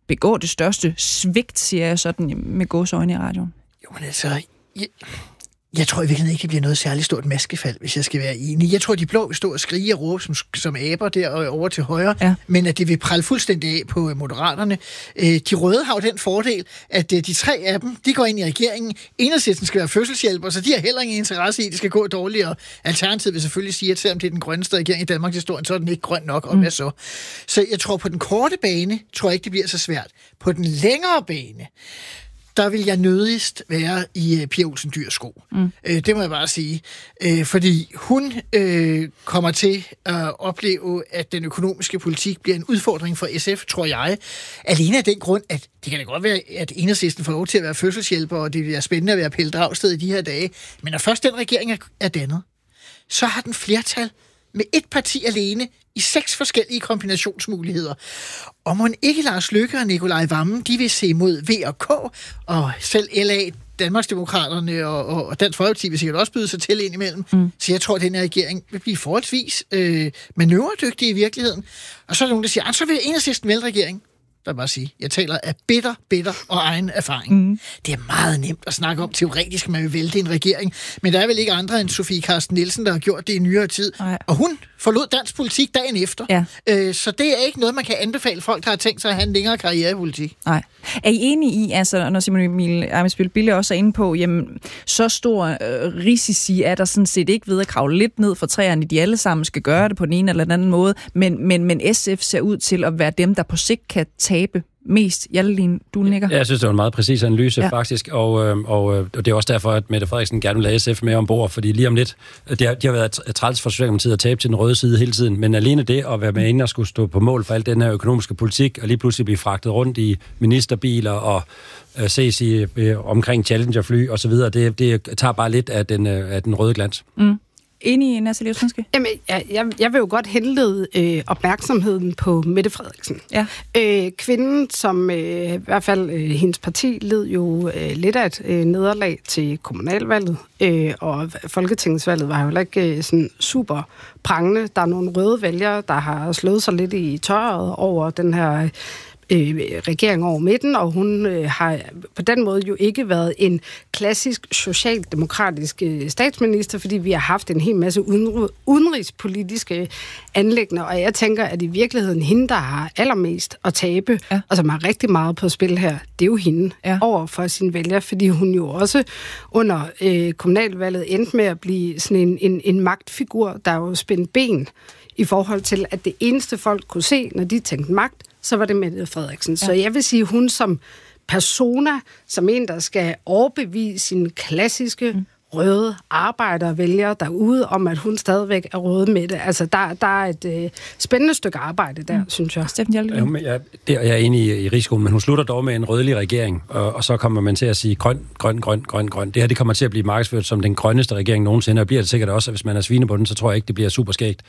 begå det største svigt, siger jeg sådan med gåseøjne i radioen? Jo, men altså... Jeg tror i virkeligheden ikke, det bliver noget særligt stort maskefald, hvis jeg skal være enig. Jeg tror, de blå vil stå og skrige og råbe som aber derovre til højre, men at det vil prelle fuldstændig af på Moderaterne. De røde har jo den fordel, at de tre af dem, de går ind i regeringen. Enhedslisten skal være fødselshjælper, så de har heller ingen interesse i, at det skal gå dårligere. Alternativet vil selvfølgelig sige, at selvom det er den grønneste regering i Danmarks historie, så er den ikke grøn nok, og hvad så? Så jeg tror, på den korte bane, tror jeg ikke, det bliver så svært. På den længere bane, der vil jeg nødigst være i Pia Olsen Dyhrs sko. Det må jeg bare sige. Fordi hun kommer til at opleve, at den økonomiske politik bliver en udfordring for SF, tror jeg. Alene af den grund, at det kan da godt være, at Enhedslisten får lov til at være fødselshjælper, og det bliver spændende at være Pelle Dragsted i de her dage. Men når først den regering er dannet, så har den flertal med et parti alene i 6 forskellige kombinationsmuligheder. Og må ikke Lars Løkke og Nikolaj Wammen, de vil se mod V og K, og selv LA, Danmarksdemokraterne og Dansk Folkeparti vil sikkert også byde sig til indimellem. Så jeg tror, at den her regering vil blive forholdsvis manøvredygtig i virkeligheden. Og så er der nogen, der siger, så vil Enhedslisten vælge regering. Der bare sige, jeg taler af bitter og egen erfaring. Det er meget nemt at snakke om teoretisk, man vil vælte en regering, men der er vel ikke andre end Sofie Carsten Nielsen, der har gjort det i nyere tid. Og hun forlod dansk politik dagen efter. Så det er ikke noget, man kan anbefale folk, der har tænkt sig at have en længere karriere i politik. Nej. Er I enige i, altså når Simon Emil Ammitzbøll-Bille også er inde på, jamen, så stor risici er der sådan set ikke ved at kravle lidt ned fra træerne, de alle sammen skal gøre det på den ene eller den anden måde, men SF ser ud til at være dem, der på sigt kan tabe mest. Hjaltelin, du nikker? Jeg synes, det var en meget præcis analyse, faktisk, og det er også derfor, at Mette Frederiksen gerne vil lade SF med ombord, fordi lige om lidt, de har været træls for Socialdemokratiet at tabe til den røde side hele tiden, men alene det at være med inde og skulle stå på mål for al den her økonomiske politik, og lige pludselig blive fragtet rundt i ministerbiler og ses omkring Challenger-fly og så videre, det tager bare lidt af den røde glans. Enig, Natalie Osmanske? Jamen, jeg vil jo godt henlede opmærksomheden på Mette Frederiksen. Kvinden, som i hvert fald hendes parti led jo lidt af et nederlag til kommunalvalget, og folketingsvalget var jo ikke sådan super prangende. Der er nogle røde vælgere, der har slået sig lidt i tøret over den her regering over midten, og hun har på den måde jo ikke været en klassisk socialdemokratisk statsminister, fordi vi har haft en hel masse udenrigspolitiske anliggender, og jeg tænker, at i virkeligheden hende, der har allermest at tabe, og som har rigtig meget på spil her, det er jo hende over for sine vælgere, fordi hun jo også under kommunalvalget endte med at blive sådan en magtfigur, der jo spændte ben i forhold til, at det eneste folk kunne se, når de tænkte magt, så var det Mette Frederiksen. Så jeg vil sige, hun som persona, som en, der skal overbevise sine klassiske røde arbejdere-vælgere derude, om at hun stadigvæk er røde med det. Altså, der er et spændende stykke arbejde der, synes jeg. Steffen Hjaltelin? Jeg er enig i risikoen, men hun slutter dog med en rødlig regering, og så kommer man til at sige grøn. Det her, det kommer til at blive markedsført som den grønneste regering nogensinde, og bliver det sikkert også, at hvis man er svinebunden, så tror jeg ikke, det bliver super skægt.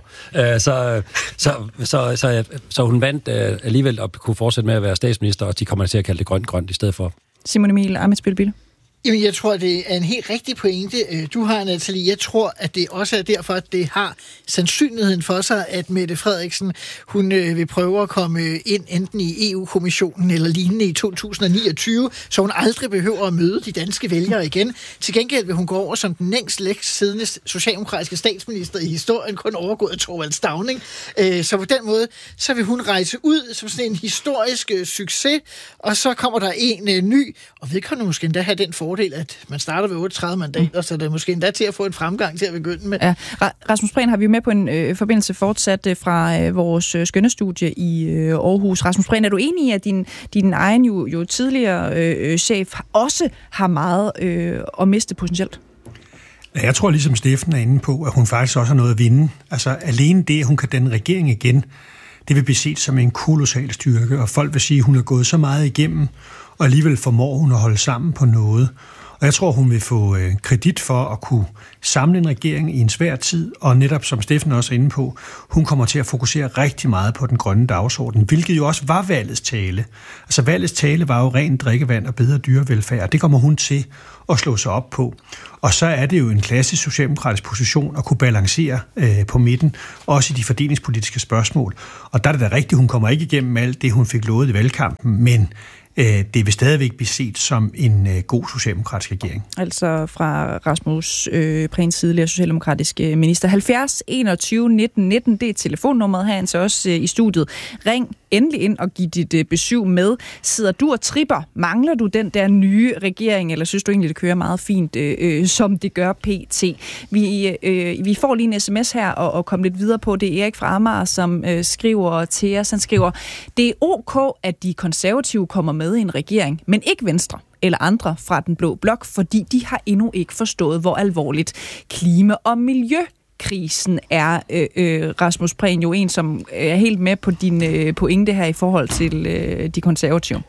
Så hun vandt alligevel at kunne fortsætte med at være statsminister, og de kommer til at kalde det grønt i stedet for. Simon Emil Ammitzbøll-Bille? Jamen, jeg tror, det er en helt rigtig pointe, du har, Natalie. Jeg tror, at det også er derfor, at det har sandsynligheden for sig, at Mette Frederiksen, hun vil prøve at komme ind enten i EU-kommissionen eller lignende i 2029, så hun aldrig behøver at møde de danske vælgere igen. Til gengæld vil hun gå over som den længst siddende socialdemokratiske statsminister i historien, kun overgået af Thorvald Stauning. Så på den måde, så vil hun rejse ud som sådan en historisk succes, og så kommer der en ny, og vedkommende måske endda have den fordel, at man starter ved 38 mandater, så det er måske endda til at få en fremgang til at begynde med. Ja. Rasmus Prehn har vi jo med på en forbindelse fortsat fra vores skønnestudie i Aarhus. Rasmus Prehn, er du enig i, at din egen jo tidligere chef også har meget at miste potentielt? Jeg tror ligesom Steffen er inde på, at hun faktisk også har noget at vinde. Altså alene det, at hun kan danne regering igen, det vil blive set som en kolossal styrke, og folk vil sige, at hun er gået så meget igennem, og alligevel formår hun at holde sammen på noget. Og jeg tror, hun vil få kredit for at kunne samle en regering i en svær tid, og netop, som Steffen også er inde på, hun kommer til at fokusere rigtig meget på den grønne dagsorden, hvilket jo også var valgets tale. Altså valgets tale var jo rent drikkevand og bedre dyrevelfærd, og det kommer hun til at slå sig op på. Og så er det jo en klassisk socialdemokratisk position at kunne balancere på midten, også i de fordelingspolitiske spørgsmål. Og der er det da rigtigt, hun kommer ikke igennem alt det, hun fik lovet i valgkampen, men det vil stadigvæk blive set som en god socialdemokratisk regering. Altså fra Rasmus Prehns tidligere socialdemokratiske minister. 70 21 19 19, det er telefonnummeret her, så også i studiet. Ring endelig ind og giv dit besøg med. Sidder du og tripper? Mangler du den der nye regering, eller synes du egentlig, det kører meget fint, som det gør pt? Vi får lige en sms her og komme lidt videre på. Det er Erik fra Amager, som skriver til os. Han skriver, det er ok, at de konservative kommer med i en regering, men ikke Venstre eller andre fra den blå blok, fordi de har endnu ikke forstået, hvor alvorligt klima- og miljøkrisen er. Rasmus Prehn, jo en, som er helt med på din pointe her i forhold til de konservative.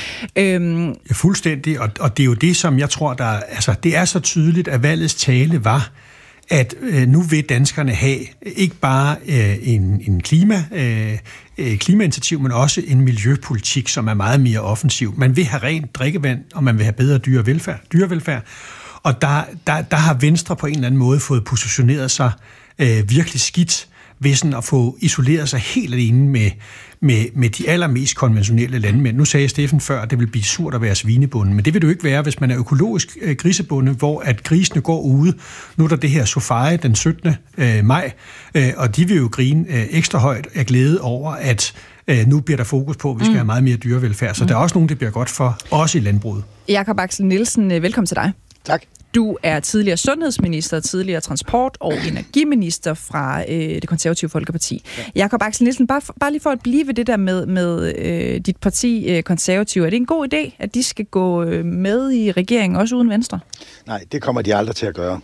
Fuldstændig, og det er jo det, som jeg tror, det er så tydeligt, at valgets tale var, at nu vil danskerne have ikke bare en klimainitiativ, men også en miljøpolitik, som er meget mere offensiv. Man vil have rent drikkevand, og man vil have bedre dyrevelfærd. Og der har Venstre på en eller anden måde fået positioneret sig virkelig skidt ved sådan at få isoleret sig helt alene med de allermest konventionelle landmænd. Nu sagde Steffen før, at det vil blive surt at være svinebonde, men det vil det jo ikke være, hvis man er økologisk grisebonde, hvor at grisene går ude. Nu er der det her Sofie den 17. maj, og de vil jo grine ekstra højt af glæde over, at nu bliver der fokus på, at vi skal have meget mere dyrevelfærd. Så der er også nogen, det bliver godt for, også i landbruget. Jakob Axel Nielsen, velkommen til dig. Tak. Du er tidligere sundhedsminister, tidligere transport- og energiminister fra det konservative Folkeparti. Ja. Jakob Axel Nielsen, bare lige for at blive ved det der med dit parti konservative. Er det en god idé, at de skal gå med i regeringen, også uden Venstre? Nej, det kommer de aldrig til at gøre.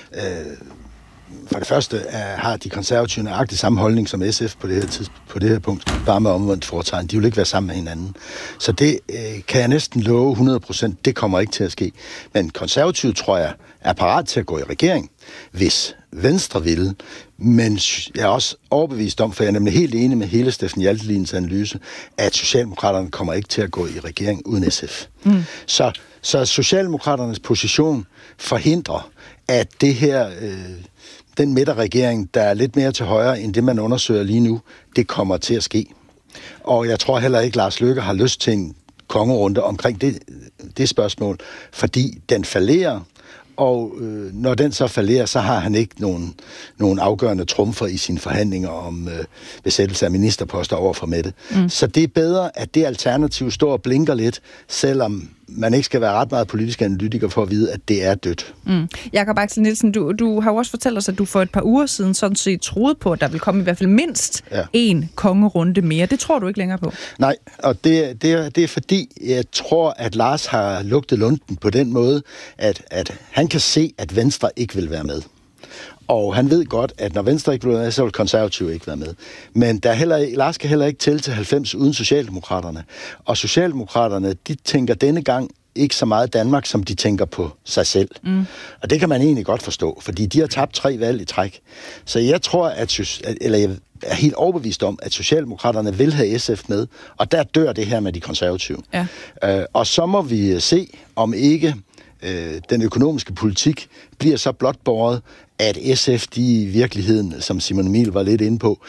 For det første har de konservative nøjagtigt samme holdning som SF på det her punkt, bare med omvendt foretegn. De vil ikke være sammen med hinanden. Så det kan jeg næsten love 100%, det kommer ikke til at ske. Men konservative, tror jeg, er parat til at gå i regering, hvis Venstre vil. Men jeg er også overbevist om, for jeg er nemlig helt enig med hele Steffen Hjaltelins analyse, at Socialdemokraterne kommer ikke til at gå i regering uden SF. Så Socialdemokraternes position forhindrer, at det her... den midterregering, der er lidt mere til højre end det, man undersøger lige nu, det kommer til at ske. Og jeg tror heller ikke, Lars Løkke har lyst til en kongerunde omkring det spørgsmål, fordi den fallerer, og når den så fallerer, så har han ikke nogen afgørende trumfer i sine forhandlinger om besættelse af ministerposter over for Mette. Så det er bedre, at det alternativ står og blinker lidt, selvom man ikke skal være ret meget politisk analytiker for at vide, at det er dødt. Jakob Axel Nielsen, du har jo også fortalt os, at du for et par uger siden sådan set troede på, at der vil komme i hvert fald mindst en kongerunde mere. Det tror du ikke længere på? Nej, og det er fordi, jeg tror, at Lars har lugtet lunden på den måde, at han kan se, at Venstre ikke vil være med. Og han ved godt, at når Venstre ikke vil være med, så vil Konservative ikke være med. Men Lars kan heller ikke tælle til 90 uden Socialdemokraterne. Og Socialdemokraterne, de tænker denne gang ikke så meget Danmark, som de tænker på sig selv. Og det kan man egentlig godt forstå, fordi de har tabt 3 valg i træk. Så jeg tror, jeg er helt overbevist om, at Socialdemokraterne vil have SF med, og der dør det her med de konservative. Ja. Og så må vi se, om ikke den økonomiske politik bliver så blot båret, at SF, de i virkeligheden, som Simon Emil var lidt inde på,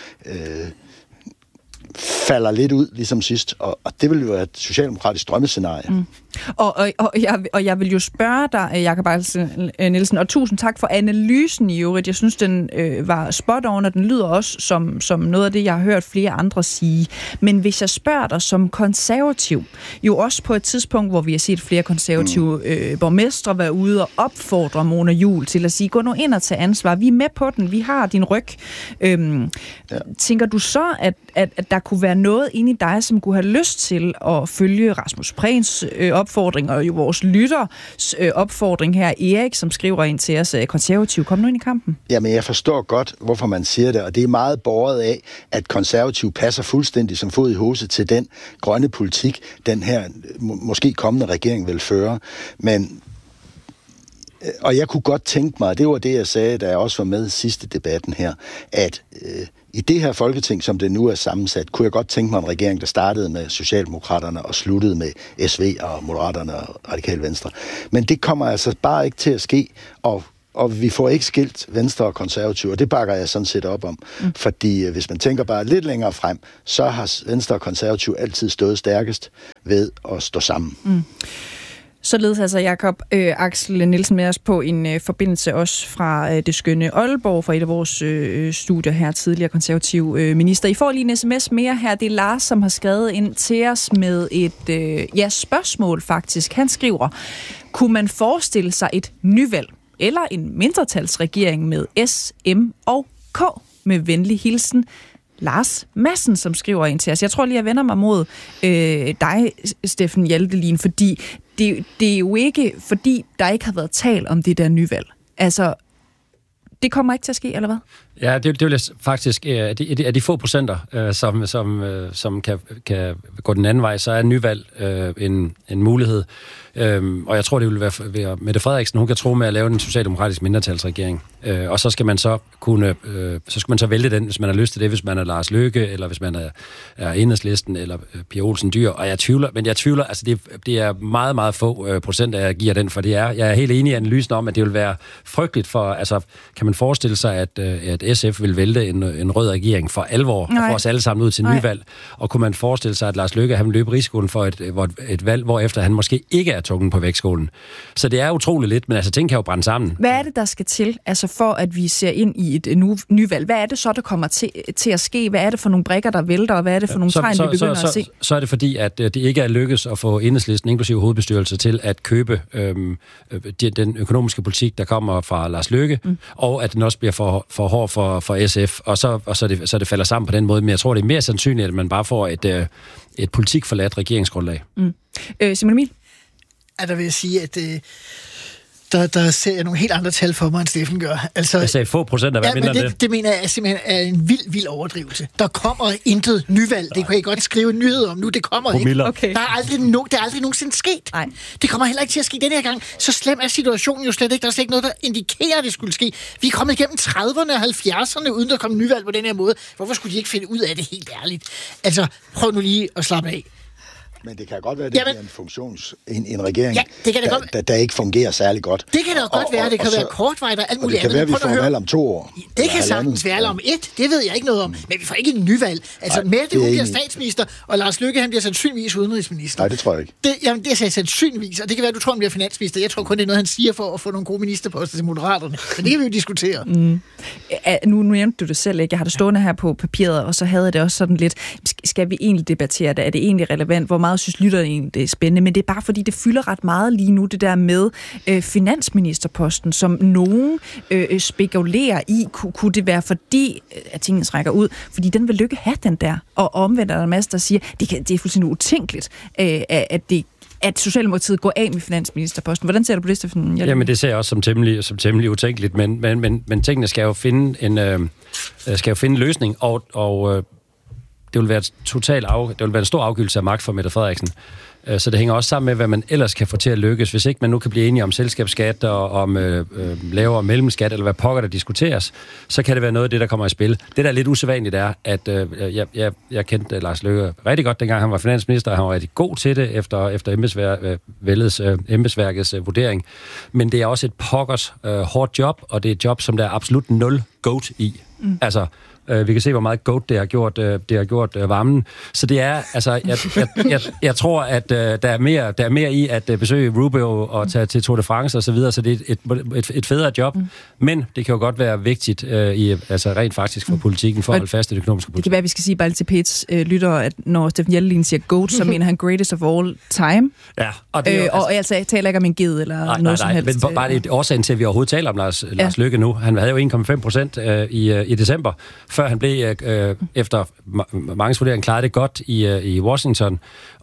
falder lidt ud, ligesom sidst. Og det vil jo være et socialdemokratisk drømmescenarie. Og jeg vil jo spørge dig, Jakob Axel Nielsen, og tusind tak for analysen i øvrigt. Jeg synes, den var spot on, og den lyder også som noget af det, jeg har hørt flere andre sige. Men hvis jeg spørger dig som konservativ, jo også på et tidspunkt, hvor vi har set flere konservative borgmestre være ude og opfordre Mona Juul til at sige, gå nu ind og tage ansvar. Vi er med på den, vi har din ryg. Tænker du så, at der kunne være noget inde i dig, som kunne have lyst til at følge Rasmus Prehns opfordring, og jo vores lytters opfordring her, Erik, som skriver ind til os, konservativ, kom nu ind i kampen? Jamen, jeg forstår godt, hvorfor man siger det, og det er meget båret af, at konservativ passer fuldstændig som fod i hose til den grønne politik, den her måske kommende regering vil føre. Men Og jeg kunne godt tænke mig, det var det, jeg sagde, da jeg også var med i sidste debatten her, at i det her Folketing, som det nu er sammensat, kunne jeg godt tænke mig en regering, der startede med Socialdemokraterne og sluttede med SV og Moderaterne og Radikale Venstre. Men det kommer altså bare ikke til at ske, og vi får ikke skilt Venstre og Konservative, og det bakker jeg sådan set op om. Fordi hvis man tænker bare lidt længere frem, så har Venstre og Konservative altid stået stærkest ved at stå sammen. Således altså Jakob Axel Nielsen med os på en forbindelse også fra det skønne Aalborg, fra et af vores studier her, tidligere konservativ minister. I får lige en sms mere her. Det er Lars, som har skrevet ind til os med et spørgsmål faktisk. Han skriver, kunne man forestille sig et nyvalg eller en mindretalsregering med S, M og K? Med venlig hilsen, Lars Madsen, som skriver ind til os. Jeg tror lige, jeg vender mig mod dig, Steffen Hjaltelin, fordi det er jo ikke, fordi der ikke har været tale om det der nyvalg. Altså, det kommer ikke til at ske, eller hvad? Ja, det vil jeg faktisk... Af de få procenter, som kan gå den anden vej, så er nyvalg en mulighed. Og jeg tror, det vil være Mette Frederiksen, hun kan tro med at lave en socialdemokratisk mindretalsregering. Og så skal man så vælge den, hvis man har lyst til det, hvis man er Lars Løkke, eller hvis man er Enhedslisten, eller Pia Olsen Dyhr. Og jeg tvivler, altså det er meget, meget få procent, jeg giver den, for jeg er helt enig i analysen om, at det vil være frygteligt for, altså kan man forestille sig, at SF vil vælte en rød regering for alvor, og få os alle sammen ud til nyvalg. Og kunne man forestille sig, at Lars Løkke, han vil løbe risikoen for et valg, hvorefter han måske ikke er tungen på vægtskålen. Så det er utroligt lidt, men altså ting kan jo brænde sammen. Hvad er det, der skal til, altså for at vi ser ind i et nyvalg? Hvad er det så, der kommer til at ske? Hvad er det for nogle brikker, der vælter, og hvad er det for nogle tegn, vi begynder at se? Så er det fordi, at det ikke er lykkes at få Enhedslisten, inklusive hovedbestyrelse, til at købe den økonomiske politik, der kommer fra Lars Løkke, og at den også bliver for hård for SF, og så det falder sammen på den måde. Men jeg tror, det er mere sandsynligt, at man bare får et politikforladt regeringsgrundlag. Simon Emil? Der vil jeg sige, at der ser jeg nogle helt andre tal for mig, end Steffen gør. Altså, jeg sagde få procent af hvad mindre det. Det mener jeg simpelthen er en vild overdrivelse. Der kommer intet nyvalg. Det kan I godt skrive en nyhed om nu. Det kommer ikke. Okay. Det er aldrig nogensinde sket. Nej. Det kommer heller ikke til at ske denne her gang. Så slem er situationen jo slet ikke. Der er slet ikke noget, der indikerer, at det skulle ske. Vi er kommet igennem 30'erne og 70'erne, uden der kom nyvalg på den her måde. Hvorfor skulle de ikke finde ud af det helt ærligt? Altså, prøv nu lige at slappe af. Men det kan godt være, at det bliver en regering, der ikke fungerer særlig godt. Det kan da godt være. Det kan være kortvarigt og alt muligt andet. Det kan være, at vi får valg om 2 år. Det kan sagtens være om 1. Det ved jeg ikke noget om. Men vi får ikke en nyvalg. Altså, Mette, hun bliver statsminister, og Lars Løkke, han bliver sandsynligvis udenrigsminister. Nej, det tror jeg ikke. Det sagde sandsynligvis, og det kan være, at du tror, han bliver finansminister. Jeg tror kun, det er noget, han siger for at få nogle gode ministerposter til Moderaterne. Men det kan vi jo diskutere. Nu nævnte du det selv, ikke? Jeg har det stående her på papiret, og så havde jeg det også sådan lidt, skal vi egentlig debattere det? Er det egentlig relevant? Hvor meget synes lytterne egentlig, det er spændende? Men det er bare, fordi det fylder ret meget lige nu, det der med finansministerposten, som nogen spekulerer i. Kunne det være fordi, at tingene trækker ud? Fordi den vil Løkke have den der. Og omvendt er der en masse, der siger, det er fuldstændig utænkeligt, at Socialdemokratiet går af med finansministerposten. Hvordan ser du på det, Steffen? Jamen, det ser jeg også som temmelig utænkeligt, men tingene skal jo finde en løsning, og det vil være en stor afgivelse af magt for Mette Frederiksen. Så det hænger også sammen med, hvad man ellers kan få til at lykkes. Hvis ikke man nu kan blive enige om selskabsskat og om lavere mellemskat, eller hvad pokker der diskuteres, så kan det være noget af det, der kommer i spil. Det, der er lidt usædvanligt, er, at jeg kendte Lars Løkke rigtig godt, dengang han var finansminister, og han var rigtig god til det efter embedsværkets vurdering. Men det er også et pokkers hårdt job, og det er et job, som der er absolut 0 goat i. Altså, vi kan se, hvor meget goat det har gjort varmen. Så det er, altså, jeg tror, at der er mere i at besøge Rubio og tage til Tour de France og så videre, så det er et federe job. Men det kan jo godt være vigtigt rent faktisk for politikken, for at holde fast i det økonomiske politik. Det kan være, vi skal sige bare til P1's lyttere, at når Steffen Hjaltelin siger goat, så mener han greatest of all time. Ja, og det og jeg taler ikke om en ged eller noget som helst. Men bare det er årsagen til, at vi overhovedet taler om Lars Løkke nu. Han havde jo 1,5% i december, før han blev efter mange vurderinger klaret det godt i Washington,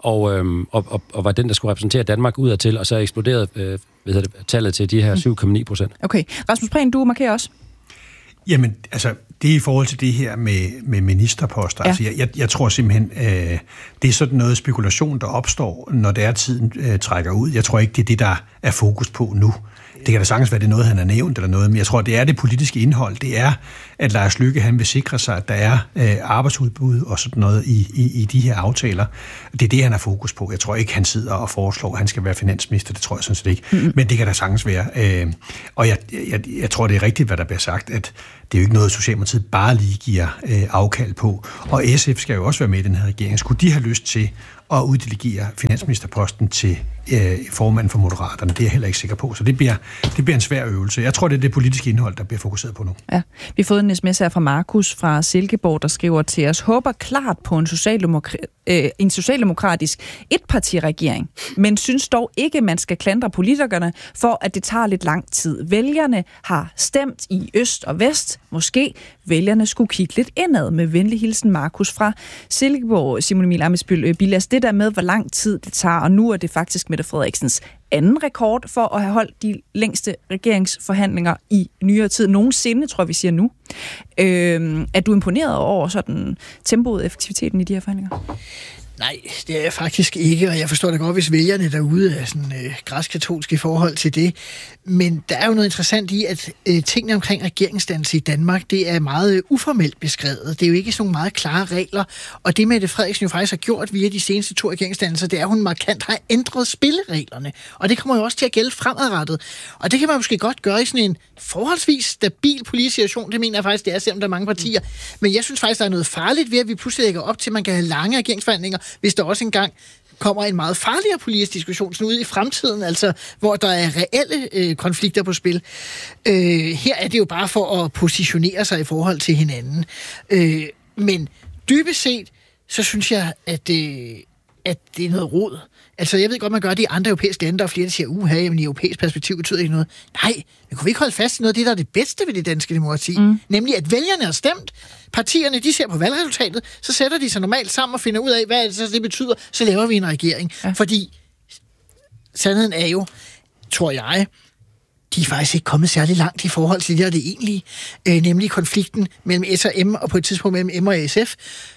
og var den, der skulle repræsentere Danmark udadtil, og så eksploderede tallet til de her 7,9%. Okay. Rasmus Prehn, du markerer også. Jamen, altså, det er i forhold til det her med ministerposter. Ja. Altså, jeg tror simpelthen, det er sådan noget spekulation, der opstår, når det er tiden trækker ud. Jeg tror ikke, det er det, der er fokus på nu. Det kan da sagtens være, det er noget, han har nævnt eller noget, men jeg tror, det er det politiske indhold. Det er, at Lars Løkke, han vil sikre sig, at der er arbejdsudbud og sådan noget i de her aftaler. Det er det, han har fokus på. Jeg tror ikke, han sidder og foreslår, at han skal være finansminister. Det tror jeg sådan set ikke. Men det kan da sagtens være. Og jeg tror, det er rigtigt, hvad der bliver sagt, at det er jo ikke noget, Socialdemokratiet bare lige giver afkald på. Og SF skal jo også være med i den her regering. Skulle de have lyst til at uddelegere finansministerposten til formanden for Moderaterne? Det er jeg heller ikke sikker på. Så det bliver en svær øvelse. Jeg tror, det er det politiske indhold, der bliver fokuseret på nu. Ja. Vi har fået en sms her fra Markus fra Silkeborg, der skriver til os: håber klart på en socialdemokratisk etpartiregering, men synes dog ikke, man skal klandre politikerne for, at det tager lidt lang tid. Vælgerne har stemt i øst og vest. Måske vælgerne skulle kigge lidt indad. Med venlig hilsen, Markus fra Silkeborg. Simon Emil Ammitzbøll-Bille, det der med, hvor lang tid det tager, og nu er det faktisk Mette Frederiksens anden rekord for at have holdt de længste regeringsforhandlinger i nyere tid. Nogensinde, tror vi siger nu. Er du imponeret over sådan tempoet og effektiviteten i de her forhandlinger? Nej, det er jeg faktisk ikke, og jeg forstår da godt, hvis vælgerne derude er sådan græsk-katolske i forhold til det. Men der er jo noget interessant i, at tingene omkring regeringsdannelse i Danmark, det er meget uformelt beskrevet. Det er jo ikke sådan nogle meget klare regler, og det Mette Frederiksen jo faktisk har gjort via de seneste 2 regeringsdannelser, det er, at hun markant har ændret spillereglerne, og det kommer jo også til at gælde fremadrettet. Og det kan man måske godt gøre i sådan en forholdsvis stabil politisk situation, det mener jeg faktisk, det er, selvom der er mange partier. Men jeg synes faktisk, der er noget farligt ved, at vi pludselig lægger op til, at man kan have lange regeringsforhandlinger, hvis der også engang kommer en meget farligere politisk diskussion sådan ude i fremtiden, altså hvor der er reelle konflikter på spil. Her er det jo bare for at positionere sig i forhold til hinanden. Men dybest set, så synes jeg, at det er noget rod. Altså, jeg ved godt, man gør det i andre europæiske lande, der er flere, der siger, jamen i europæisk perspektiv betyder ikke noget. Nej, men kunne vi ikke holde fast i noget af det, der er det bedste ved det danske demokrati? Nemlig, at vælgerne har stemt. Partierne, de ser på valgresultatet, så sætter de sig normalt sammen og finder ud af, hvad det betyder, så laver vi en regering. Ja. Fordi sandheden er jo, tror jeg, de er faktisk ikke kommet særlig langt i forhold til det, og det egentlige, nemlig konflikten mellem S og M, og på et tidspunkt mellem M og SF.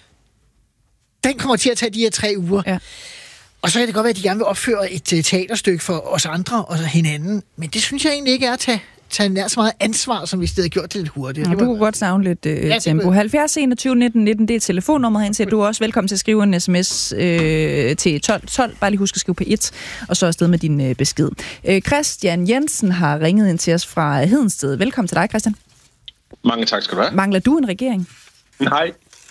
Den kommer til at tage de her 3 uger. Ja. Og så kan det godt være, at de gerne vil opføre et teaterstykke for os andre og hinanden. Men det synes jeg egentlig ikke er at tage nær så meget ansvar, som vi stadig har gjort det lidt hurtigt. Ja, du kunne godt savne lidt tempo. 70 21 19 19, det er telefonnummeret hen til. Du er også velkommen til at skrive en sms til 12 12. Bare lige husk at skrive på 1, og så afsted med din besked. Christian Jensen har ringet ind til os fra Hedensted. Velkommen til dig, Christian. Mange tak skal du have. Mangler du en regering? Nej.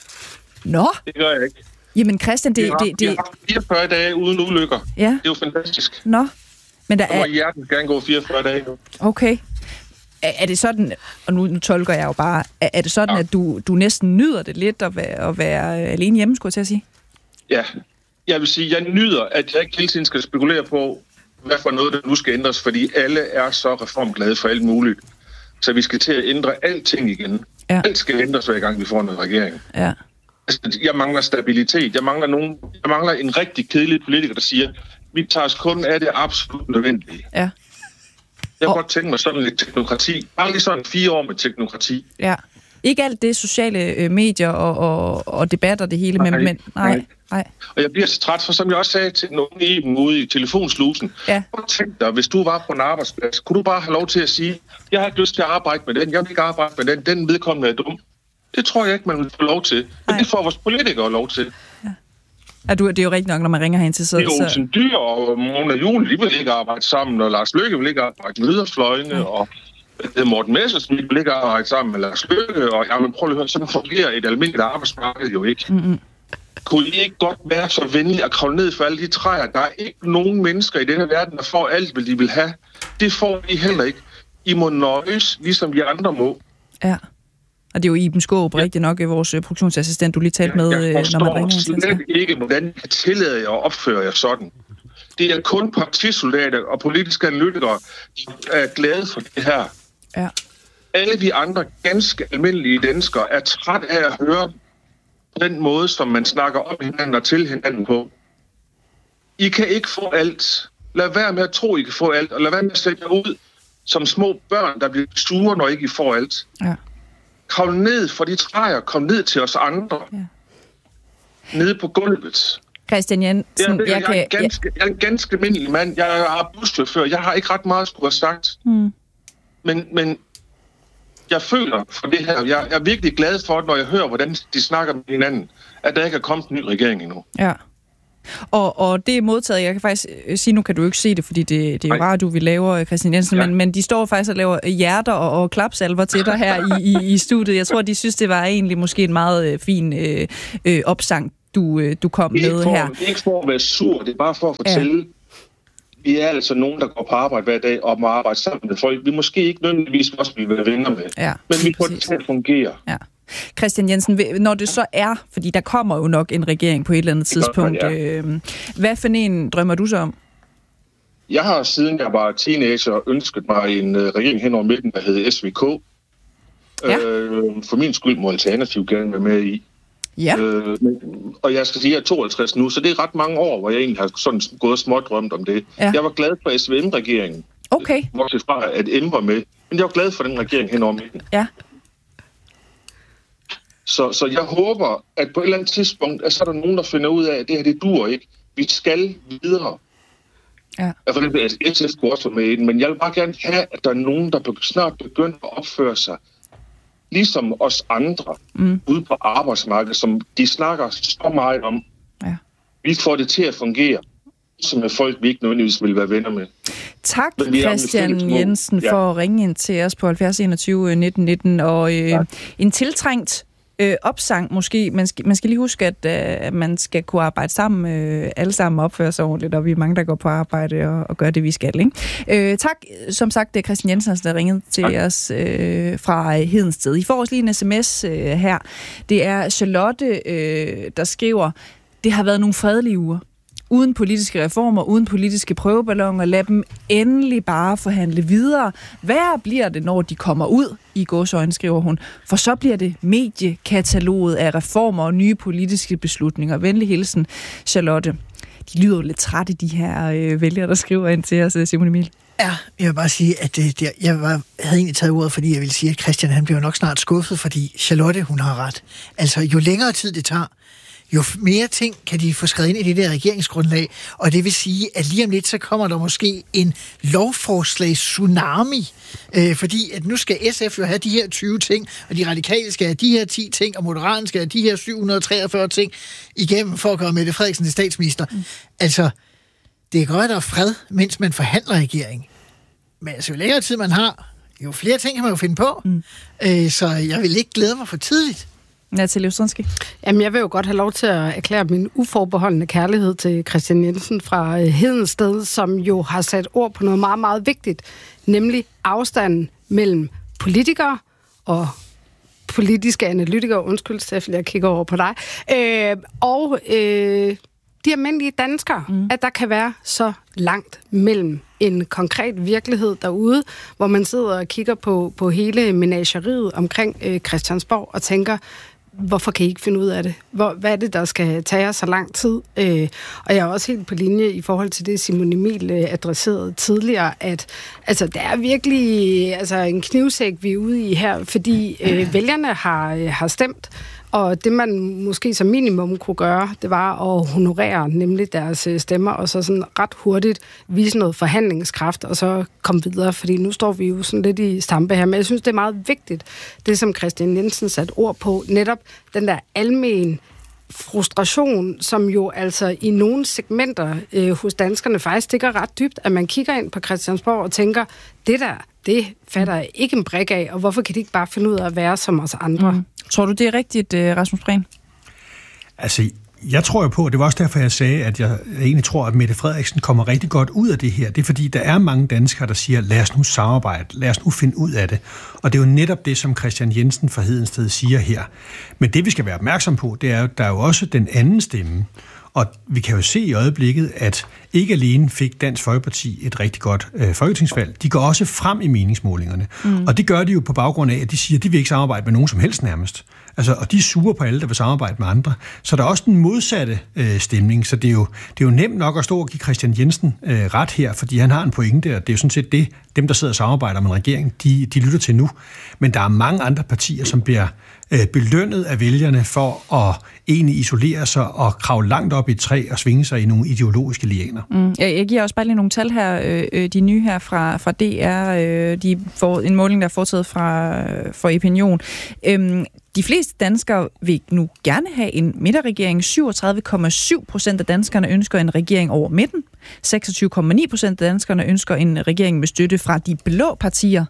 Nå? Det gør jeg ikke. Jamen Christian, vi har haft 44 dage uden ulykker. Ja. Det er jo fantastisk. Nå. Men der må hjerten gerne gå 44 dage nu. Okay. Er det sådan, og nu tolker jeg jo bare, er det sådan, at du næsten nyder det lidt at være alene hjemme, skulle jeg til at sige? Ja. Jeg vil sige, jeg nyder, at jeg ikke hele tiden skal spekulere på, hvad for noget, der nu skal ændres, fordi alle er så reformglade for alt muligt. Så vi skal til at ændre alting igen. Ja. Alt skal ændres, hver gang vi får en regering. Ja. Altså, jeg mangler stabilitet. Jeg mangler en rigtig kedelig politiker, der siger, vi tager os kun af det absolut nødvendige. Ja. Jeg har godt tænkt mig sådan lidt teknokrati. Bare lige sådan 4 år med teknokrati. Ja. Ikke alt det sociale medier og debatter det hele, men nej. Og jeg bliver så træt, for som jeg også sagde til nogen i dem ude i telefonslusen. Ja. Tænk dig, hvis du var på en arbejdsplads, kunne du bare have lov til at sige, jeg har ikke lyst til at arbejde med den, jeg vil ikke arbejde med den vedkommende er dum. Det tror jeg ikke, man vil få lov til. Men det får vores politikere lov til. Ja, det er jo rigtigt nok, når man ringer hen til så... Det er jo Olsen Dyr og Mona Juhl, de vil ikke arbejde sammen, og Lars Løkke vil ikke arbejde med yderfløjene, og Morten Messerschmidt vil ikke arbejde sammen med Lars Løkke, og jamen, prøv at høre, sådan fungerer et almindeligt arbejdsmarked jo ikke. Kunne I ikke godt være så venlige at kravle ned for alle de træer? Der er ikke nogen mennesker i denne verden, der får alt, hvad de vil have. Det får I heller ikke. I må nøjes, ligesom vi andre må. Ja. Og det er jo Iben Skåb, rigtig nok, vores produktionsassistent, du lige talte med, når man ringer. Jeg forstår slet ikke, hvordan I kan tillade jer at opføre jer sådan. Det er kun partisoldater og politiske analytikere, der er glade for det her. Ja. Alle de andre ganske almindelige danskere er træt af at høre den måde, som man snakker om hinanden og til hinanden på. I kan ikke få alt. Lad være med at tro, I kan få alt, og lad være med at sætte jer ud som små børn, der bliver sure, når ikke I får alt. Ja. Kom ned fra de træer, kom ned til os andre. Ja. Nede på gulvet. Christian Jensen, jeg er en ganske almindelig mand. Jeg er buschauffør. Jeg har ikke ret meget at skulle have sagt. Men jeg føler for det her. Jeg er virkelig glad for, når jeg hører, hvordan de snakker med hinanden, at der ikke er kommet en ny regering endnu. Ja. Og det er modtaget. Jeg kan faktisk sige, nu kan du ikke se det, fordi det er jo radio, vi laver, Christian Jensen, men de står faktisk og laver hjerter og klapsalver til dig her i studiet. Jeg tror, de synes, det var egentlig måske en meget fin opsang, du kom med her. Det er ikke for at være sur, det er bare for at fortælle, vi er altså nogen, der går på arbejde hver dag og må arbejde sammen med folk. Vi måske ikke nødvendigvis også vil være venner med, men vi får det til at fungere. Ja. Christian Jensen, når det så er, fordi der kommer jo nok en regering på et eller andet tidspunkt, hvad for en drømmer du så om? Jeg har siden jeg var teenager ønsket mig en regering hen over midten, der hed SVK. For min skyld må Alternativ gerne være med i. Ja. Og jeg skal sige, at jeg er 52 nu, så det er ret mange år, hvor jeg egentlig har sådan gået og smådrømt om det. Ja. Jeg var glad for SVM-regeringen. Okay. Bortset fra, at M var med. Men jeg var glad for den regering hen over midten. Ja. Så jeg håber, at på et eller andet tidspunkt, at så er der nogen, der finder ud af, at det her, det dur ikke. Vi skal videre. Ja. Altså, SF kunne også være med i den, men jeg vil bare gerne have, at der er nogen, der snart begynder at opføre sig ligesom os andre ude på arbejdsmarkedet, som de snakker så meget om. Ja. Vi får det til at fungere, som er folk, vi ikke nødvendigvis vil være venner med. Tak, Christian Jensen, for at ringe ind til os på 70 21 19 19, og en tiltrængt opsang måske. Man skal lige huske, at man skal kunne arbejde sammen, alle sammen opføre sig ordentligt, og vi er mange, der går på arbejde og gør det, vi skal. Ikke? Tak, som sagt, det er Christian Jensen, der ringede til os fra Hedensted. I får også lige en sms her. Det er Charlotte, der skriver, det har været nogle fredelige uger. Uden politiske reformer, uden politiske prøveballoner, lad dem endelig bare forhandle videre. Hvad bliver det, når de kommer ud, i gåseøjne, skriver hun, for så bliver det mediekataloget af reformer og nye politiske beslutninger. Venlig hilsen, Charlotte. De lyder jo lidt trætte, de her vælgere, der skriver ind til os, Simon Emil. Ja, jeg vil bare sige, at jeg havde egentlig taget ordet, fordi jeg ville sige, at Christian, han bliver nok snart skuffet, fordi Charlotte, hun har ret. Altså, jo længere tid det tager, jo mere ting kan de få skrevet ind i det der regeringsgrundlag, og det vil sige, at lige om lidt, så kommer der måske en lovforslags-tsunami, fordi at nu skal SF jo have de her 20 ting, og de radikale skal have de her 10 ting, og Moderaten skal have de her 743 ting igennem for at gøre Mette Frederiksen til statsminister. Altså, det er godt, at der er fred, mens man forhandler regering. Men altså, jo længere tid man har, jo flere ting kan man jo finde på. Så jeg vil ikke glæde mig for tidligt. Natalie Ostrinski. Jamen, jeg vil jo godt have lov til at erklære min uforbeholdende kærlighed til Christian Jensen fra Hedensted, som jo har sat ord på noget meget, meget vigtigt, nemlig afstanden mellem politikere og politiske analytikere, undskyld, Steffen, jeg kigger over på dig, og de almindelige danskere, at der kan være så langt mellem en konkret virkelighed derude, hvor man sidder og kigger på hele menageriet omkring Christiansborg og tænker, hvorfor kan I ikke finde ud af det? Hvad er det, der skal tage så lang tid? Og jeg er også helt på linje i forhold til det, Simon Emil adresserede tidligere, at altså, der er virkelig en knivsæk, vi er ude i her, fordi vælgerne har stemt, og det, man måske som minimum kunne gøre, det var at honorere nemlig deres stemmer, og så sådan ret hurtigt vise noget forhandlingskraft, og så komme videre, fordi nu står vi jo sådan lidt i stampe her. Men jeg synes, det er meget vigtigt, det som Christian Jensen satte ord på, netop den der almen frustration, som jo altså i nogle segmenter hos danskerne faktisk stikker ret dybt, at man kigger ind på Christiansborg og tænker, det fatter jeg ikke en brik af, og hvorfor kan de ikke bare finde ud af at være som os andre? Tror du, det er rigtigt, Rasmus Prehn? Altså, jeg tror jo på, og det var også derfor, jeg sagde, at jeg egentlig tror, at Mette Frederiksen kommer rigtig godt ud af det her. Det er fordi, der er mange danskere, der siger, lad os nu samarbejde, lad os nu finde ud af det. Og det er jo netop det, som Christian Jensen fra Hedensted siger her. Men det, vi skal være opmærksom på, det er jo, der er jo også den anden stemme. Og vi kan jo se i øjeblikket, at Ikke alene fik Dansk Folkeparti et rigtig godt folketingsvalg, de går også frem i meningsmålingerne. Og det gør de jo på baggrund af, at de siger, at de vil ikke samarbejde med nogen som helst nærmest. Altså, og de er sure på alle, der vil samarbejde med andre. Så der er også den modsatte stemning, så det er jo nemt nok at stå og give Christian Jensen ret her, fordi han har en pointe, og det er jo sådan set det, dem, der sidder og samarbejder med en regering, de lytter til nu. Men der er mange andre partier, som bliver belønnet af vælgerne for at egentlig isolere sig og kravle langt op i et træ og svinge sig i nogle ideologiske lianer. Jeg giver også bare lige nogle tal her, de nye her fra DR. De får en måling, der er foretaget for Opinion. De fleste danskere vil nu gerne have en midterregering. 37,7% af danskerne ønsker en regering over midten. 26,9% af danskerne ønsker en regering med støtte fra de blå partier.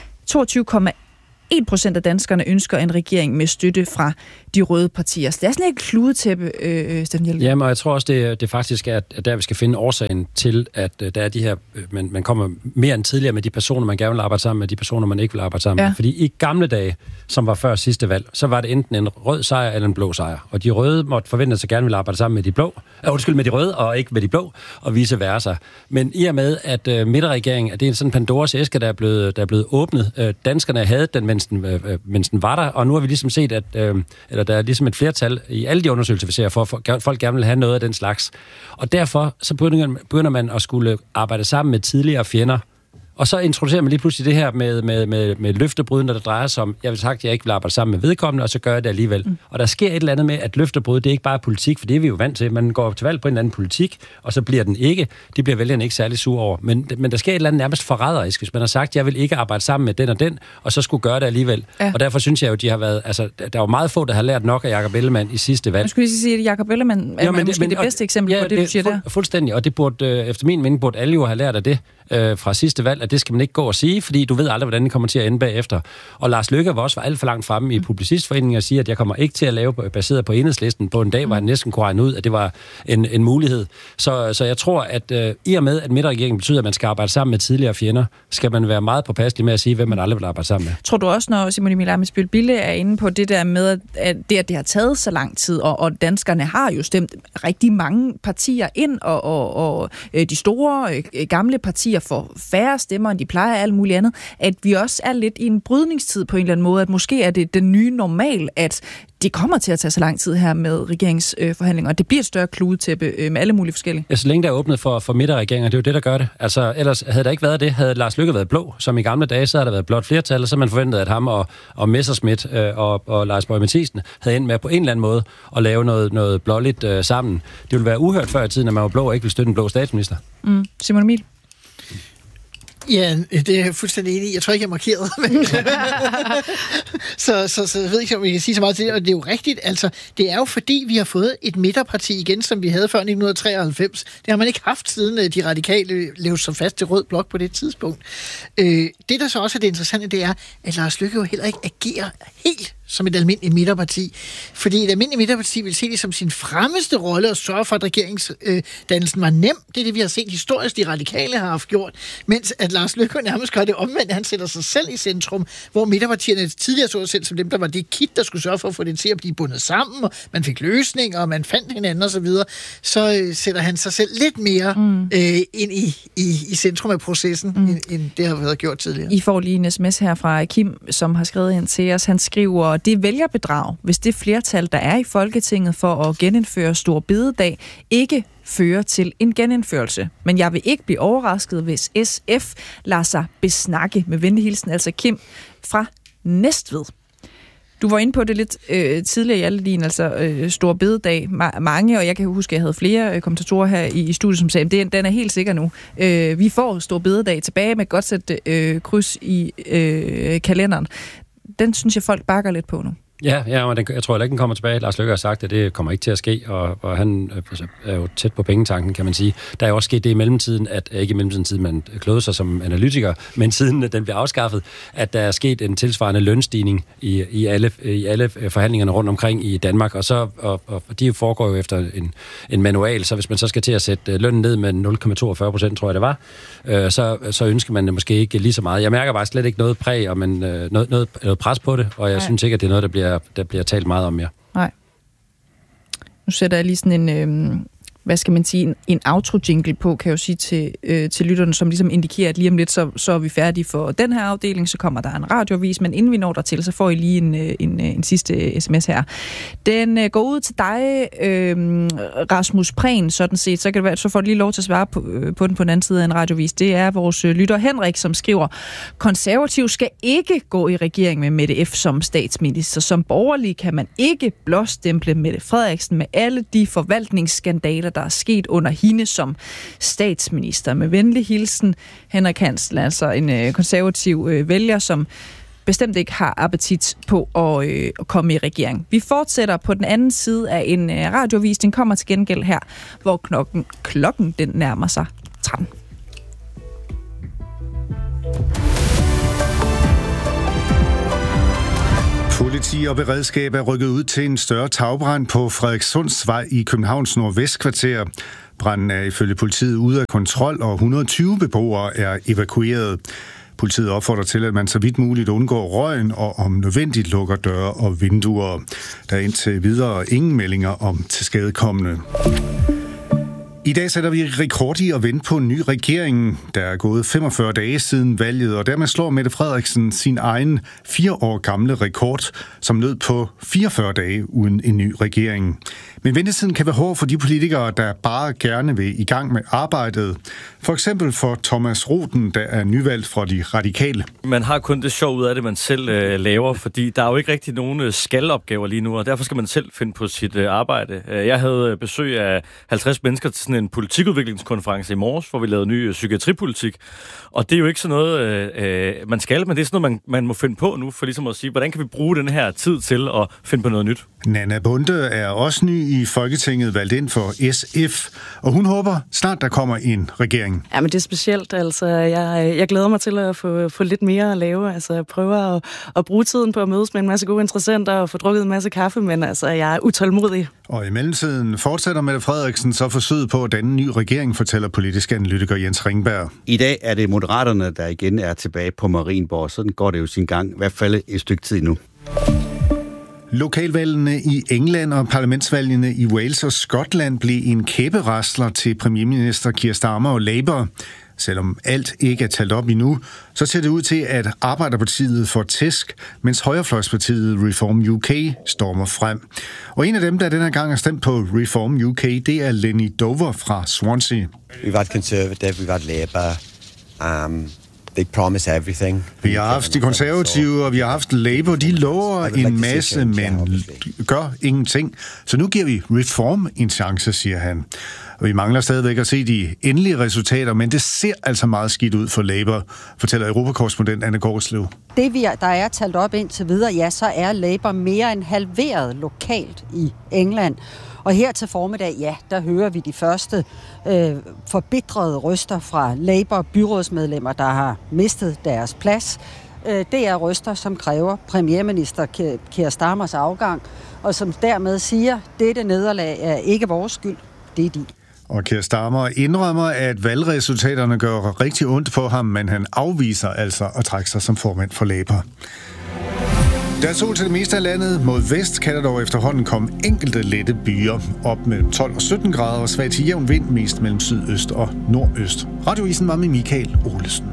22,1% af danskerne ønsker en regering med støtte fra de røde partier. Så det er sådan et kludetæppe, Steffen Hjelgaard. Jamen, og jeg tror også, det faktisk er, at der vi skal finde årsagen til, at der er de her, man kommer mere end tidligere med de personer, man gerne vil arbejde sammen med, de personer, man ikke vil arbejde sammen med. Fordi i gamle dage, som var før sidste valg, så var det enten en rød sejr eller en blå sejr. Og de røde måtte forvente sig gerne vil arbejde sammen med de blå. Med de røde og ikke med de blå, og vice versa. Men i og med, at midterregeringen, at det er sådan en Pandoras æske, der er blevet åbnet. Danskerne havde den, mens den var der, og nu har vi ligesom set, at der er ligesom et flertal i alle de undersøgelser, vi ser, for folk gerne vil have noget af den slags. Og derfor så begynder man at skulle arbejde sammen med tidligere fjender. Og så introducerer man lige pludselig det her med løftebrud, når det drejer sig om, jeg vil sagt, at jeg ikke vil arbejde sammen med vedkommende, og så gør jeg det alligevel. Og der sker et eller andet med, at løftebrud, det er ikke bare politik, for det er vi jo vant til. Man går til valg på en eller anden politik, og så bliver den ikke. Det bliver vælgerne ikke særlig sur over. Men der sker et eller andet nærmest forræderisk, hvis man har sagt, at jeg vil ikke arbejde sammen med den og den, og så skulle gøre det alligevel. Ja. Og derfor synes jeg jo, de har været, altså, der var meget få, der har lært nok af Jakob Ellemann i sidste valg. Jeg skulle lige sige, at Jakob Ellemann er måske det bedste eksempel på det, du siger der. Fuldstændig, og det burde, efter min mening, burde alle jo have lært af det fra sidste valg, at det skal man ikke gå og sige, fordi du ved aldrig, hvordan det kommer til at ende bagefter. Og Lars Løkke var også alt for langt fremme i Publicistforeningen og sige, at jeg kommer ikke til at lave baseret på Enhedslisten på en dag, hvor han næsten kunne regne ud, at det var en mulighed. Så jeg tror, at i og med, at midterregeringen betyder, at man skal arbejde sammen med tidligere fjender, skal man være meget påpasselig med at sige, hvem man aldrig vil arbejde sammen med. Tror du også, når Simon Emil Ammitzbøll-Bille er inde på det der med, at det har taget så lang tid, og danskerne har jo stemt rigtig mange partier ind, og de store gamle partier får færre stemmer, end de plejer, alt muligt andet, at vi også er lidt i en brydningstid på en eller anden måde, at måske er det den nye normal, at det kommer til at tage så lang tid her med regeringsforhandlinger, og det bliver et større kludetæppe med alle mulige forskellige. Ja, så længe der er åbnet for midterregeringer, det er jo det, der gør det. Altså, ellers havde der ikke været det, havde Lars Løkke været blå, som i gamle dage, så havde der været blot flertal, og så man forventet, at ham og Messerschmidt og Lars Boje Mathiesen havde endt med på en eller anden måde at lave noget blåligt sammen. Det ville være uhørt før i tiden, at man var blå og ikke ville støtte en blå statsminister. Simon Emil? Ja, det er jeg fuldstændig enig i. Jeg tror ikke, jeg markerede. så jeg ved ikke, om jeg kan sige så meget til det. Og det er jo rigtigt. Altså, det er jo fordi, vi har fået et midterparti igen, som vi havde før 1993. Det har man ikke haft, siden de radikale levede så fast til rød blok på det tidspunkt. Det, der så også er det interessante, det er, at Lars Løkke jo heller ikke agerer helt som et almindeligt midterparti. Fordi et almindeligt midterparti vil se det som sin fremmeste rolle at sørge for, at regeringsdannelsen var nem. Det er det, vi har set historisk, de radikale har haft gjort. Mens at Lars Løkke nærmest gør det omvendt. Han sætter sig selv i centrum, hvor midterpartierne tidligere så selv som dem, der var det kit, der skulle sørge for at få det til at blive bundet sammen, og man fik løsninger, og man fandt hinanden og så videre. Så sætter han sig selv lidt mere ind i centrum af processen, end det har været gjort tidligere. I får lige en sms her fra Kim, som har skrevet ind til os. Han skriver, det er vælgerbedrag, hvis det flertal, der er i Folketinget for at genindføre Store Bededag, ikke fører til en genindførelse. Men jeg vil ikke blive overrasket, hvis SF lader sig besnakke. Med venlig hilsen, altså Kim fra Næstved. Du var inde på det lidt tidligere, Hjaltelin, altså Store Bededag. Mange, og jeg kan huske, at jeg havde flere kommentatorer her i studiet, som sagde, at den er helt sikker nu. Vi får Store Bededag tilbage med et godt sæt kryds i kalenderen. Den synes jeg, folk bakker lidt på nu. Ja, men jeg tror ikke, den kommer tilbage. Lars Løkke har sagt, at det kommer ikke til at ske, og han er jo tæt på pengetanken, kan man sige. Der er jo også sket det i mellemtiden, at ikke i mellemtiden, siden man klodede sig som analytiker, men siden den blev afskaffet, at der er sket en tilsvarende lønstigning i alle forhandlingerne rundt omkring i Danmark, og de foregår jo efter en manual, så hvis man så skal til at sætte lønnen ned med 0,42%, tror jeg det var, så ønsker man det måske ikke lige så meget. Jeg mærker bare slet ikke noget præg, og noget pres på det, og jeg synes ikke, at det er noget, der bliver talt meget om mere. Nej. Nu sætter jeg lige sådan hvad skal man sige, en outro-jingle på, kan jeg jo sige til lytterne, som ligesom indikerer, at lige om lidt, så er vi færdige for den her afdeling, så kommer der en radioavis, men inden vi når dertil, så får I lige en sidste sms her. Den går ud til dig, Rasmus Prehn, sådan set, så kan det være, så får du lige lov til at svare på den på den anden side af en radioavis. Det er vores lytter Henrik, som skriver, konservativ skal ikke gå i regering med Mette F. som statsminister. Som borgerlig kan man ikke blåstemple Mette Frederiksen med alle de forvaltningsskandaler, der er sket under hende som statsminister. Med venlig hilsen, Henrik Hansen, altså en konservativ vælger, som bestemt ikke har appetit på at komme i regering. Vi fortsætter på den anden side af en radioavis. Den kommer til gengæld her, hvor klokken den nærmer sig 13. Politi og beredskab er rykket ud til en større tagbrand på Frederikssundsvej i Københavns nordvestkvarter. Branden er ifølge politiet ude af kontrol, og 120 beboere er evakueret. Politiet opfordrer til, at man så vidt muligt undgår røgen og om nødvendigt lukker døre og vinduer. Der er indtil videre ingen meldinger om tilskadekomne. I dag sætter vi rekord i at vente på en ny regering. Der er gået 45 dage siden valget, og dermed slår Mette Frederiksen sin egen 4 år gamle rekord, som nød på 44 dage uden en ny regering. Men ventetiden kan være hård for de politikere, der bare gerne vil i gang med arbejdet. For eksempel for Thomas Roden, der er nyvalgt fra de radikale. Man har kun det sjov ud af det, man selv laver, fordi der er jo ikke rigtig nogen skalopgaver lige nu, og derfor skal man selv finde på sit arbejde. Jeg havde besøg af 50 mennesker til sådan en politikudviklingskonference i morges, hvor vi lavede ny psykiatripolitik. Og det er jo ikke sådan noget, man skal, men det er sådan noget, man må finde på nu, for ligesom at sige, hvordan kan vi bruge den her tid til at finde på noget nyt? Nanna Bonde er også ny i Folketinget, valgt ind for SF, og hun håber snart, der kommer en regering. Ja, men det er specielt. Altså, jeg glæder mig til at få lidt mere at lave. Altså, jeg prøver at bruge tiden på at mødes med en masse gode interessenter og få drukket en masse kaffe, men altså, jeg er utålmodig. Og i mellemtiden fortsætter Mette Frederiksen så forsøget på at danne en ny regering, fortæller politisk analytiker Jens Ringberg. I dag er det Moderaterne, der igen er tilbage på Marienborg. Sådan går det jo sin gang, i hvert fald et stykke tid nu. Lokalvalgene i England og parlamentsvalgene i Wales og Skotland blev en kæberasler til premierminister Keir Starmer og Labour. Selvom alt ikke er talt op endnu, så ser det ud til, at Arbejderpartiet får tæsk, mens Højrefløjspartiet Reform UK stormer frem. Og en af dem, der denne gang har stemt på Reform UK, det er Lenny Dover fra Swansea. We've had Conservative, we've had Labour. They promise everything. Vi har haft de konservative, og vi har haft Labour. De lover en masse, men gør ingenting. Så nu giver vi Reform en chance, siger han. Og vi mangler stadigvæk at se de endelige resultater, men det ser altså meget skidt ud for Labour, fortæller Europakorrespondent Anne Gårdslev. Det, der er talt op indtil videre, ja, så er Labour mere end halveret lokalt i England. Og her til formiddag, ja, der hører vi de første forbitrede røster fra Labour-byrådsmedlemmer, der har mistet deres plads. Det er røster, som kræver premierminister Keir Starmers afgang, og som dermed siger, dette nederlag er ikke vores skyld, det er de. Og Keir Starmer indrømmer, at valgresultaterne gør rigtig ondt på ham, men han afviser altså at trække sig som formand for Labour. Der er sol til det meste af landet. Mod vest kan der dog efterhånden komme enkelte lette byer. Op mellem 12 og 17 grader og svag til jævn vind, mest mellem sydøst og nordøst. Radioavisen var med Michael Olesen.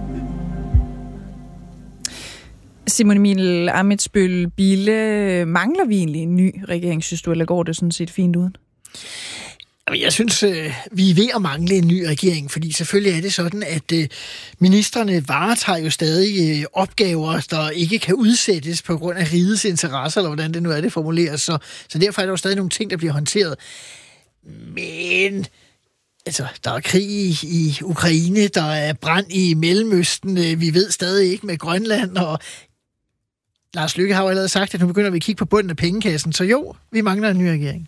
Simon Emil Ammitzbøll-Bille, mangler vi egentlig en ny regering, synes du, eller går det sådan set fint uden? Jeg synes, vi er ved at mangle en ny regering, fordi selvfølgelig er det sådan, at ministerne varetager jo stadig opgaver, der ikke kan udsættes på grund af rigets interesser, eller hvordan det nu er, det formuleres. Så derfor er der jo stadig nogle ting, der bliver håndteret. Men altså, der er krig i Ukraine, der er brand i Mellemøsten, vi ved stadig ikke med Grønland, og Lars Løkke har jo allerede sagt, at nu begynder vi at kigge på bunden af pengekassen, så jo, vi mangler en ny regering.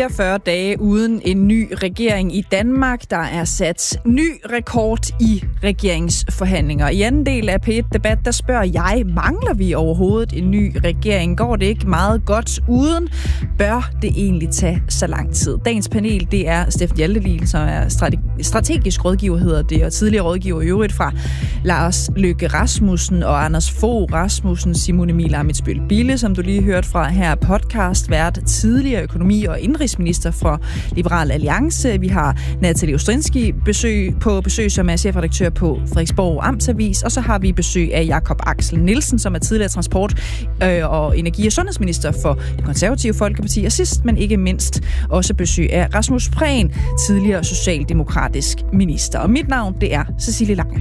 44 dage uden en ny regering i Danmark. Der er sat ny rekord i regeringsforhandlinger. I anden del af P1-debat, der spørger jeg, mangler vi overhovedet en ny regering? Går det ikke meget godt uden? Bør det egentlig tage så lang tid? Dagens panel, det er Steffen Hjaltelil, som er strategisk rådgiver, hedder det, og tidligere rådgiver i øvrigt fra Lars Løkke Rasmussen og Anders Fogh Rasmussen, Simon Emil Ammitzbøll-Bille, som du lige hørte fra her podcast, vært tidligere økonomi- og indrigsminister for Liberal Alliance. Vi har Natalie Ostrinski på besøg, som er chefredaktør på Frederiksborg Amtsavis, og så har vi besøg af Jakob Axel Nielsen, som er tidligere transport- og energi- og sundhedsminister for Det Konservative Folkeparti, og sidst, men ikke mindst, også besøg af Rasmus Prehn, tidligere socialdemokratisk minister. Og mit navn, det er Cecilie Lange.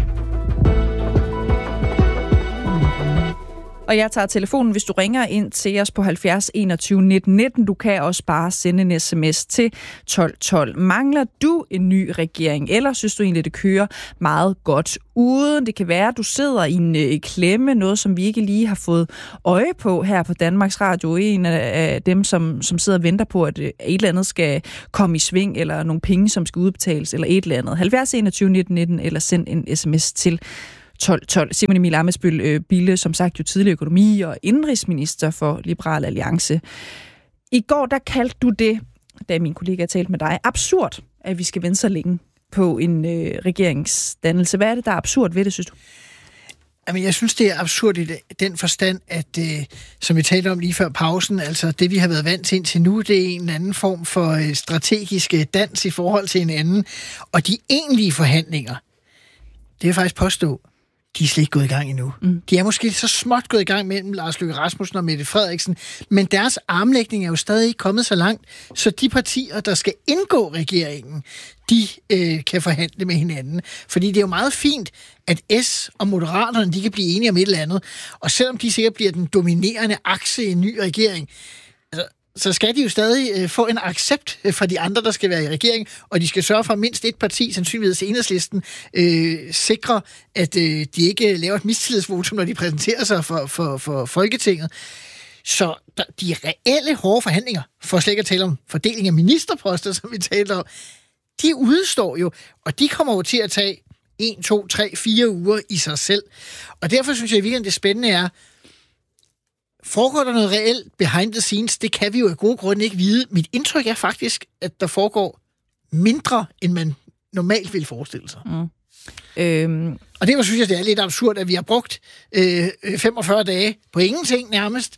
Og jeg tager telefonen, hvis du ringer ind til os på 70 21 19 19. Du kan også bare sende en sms til 1212. Mangler du en ny regering, eller synes du egentlig, det kører meget godt uden? Det kan være, at du sidder i en klemme, noget som vi ikke lige har fået øje på her på Danmarks Radio. En af dem, som sidder og venter på, at et eller andet skal komme i sving, eller nogle penge, som skal udbetales, eller et eller andet. 70 21 19 19, eller send en sms til 1212. Simon Emil Ammitzbøll-Bille, som sagt jo tidligere økonomi- og indrigsminister for Liberal Alliance. I går, der kaldte du det, da min kollega talte med dig, absurd, at vi skal vente så længe på en regeringsdannelse. Hvad er det, der er absurd ved det, synes du? Jamen, jeg synes, det er absurd i den forstand, at, som vi talte om lige før pausen, altså det, vi har været vant til indtil nu, det er en eller anden form for strategisk dans i forhold til hinanden. Og de egentlige forhandlinger, det er faktisk påstå, de er slet ikke gået i gang endnu. De er måske så småt gået i gang mellem Lars Løkke Rasmussen og Mette Frederiksen, men deres armlægning er jo stadig ikke kommet så langt, så de partier, der skal indgå regeringen, de kan forhandle med hinanden. Fordi det er jo meget fint, at S og Moderaterne, de kan blive enige om et eller andet, og selvom de sikkert bliver den dominerende akse i en ny regering, så skal de jo stadig få en accept fra de andre, der skal være i regering, og de skal sørge for, at mindst et parti, sandsynligvis Enhedslisten, sikrer, at de ikke laver et mistillidsvotum, når de præsenterer sig for Folketinget. Så de reelle hårde forhandlinger, for slet ikke at tale om fordeling af ministerposter, som vi talte om, de udstår jo, og de kommer jo til at tage 1, 2, 3, 4 uger i sig selv. Og derfor synes jeg virkelig, det spændende er, foregår der noget reelt behind the scenes? Det kan vi jo af gode grunde ikke vide. Mit indtryk er faktisk, at der foregår mindre, end man normalt ville forestille sig. Og derfor synes jeg, det er lidt absurd, at vi har brugt 45 dage på ingenting nærmest,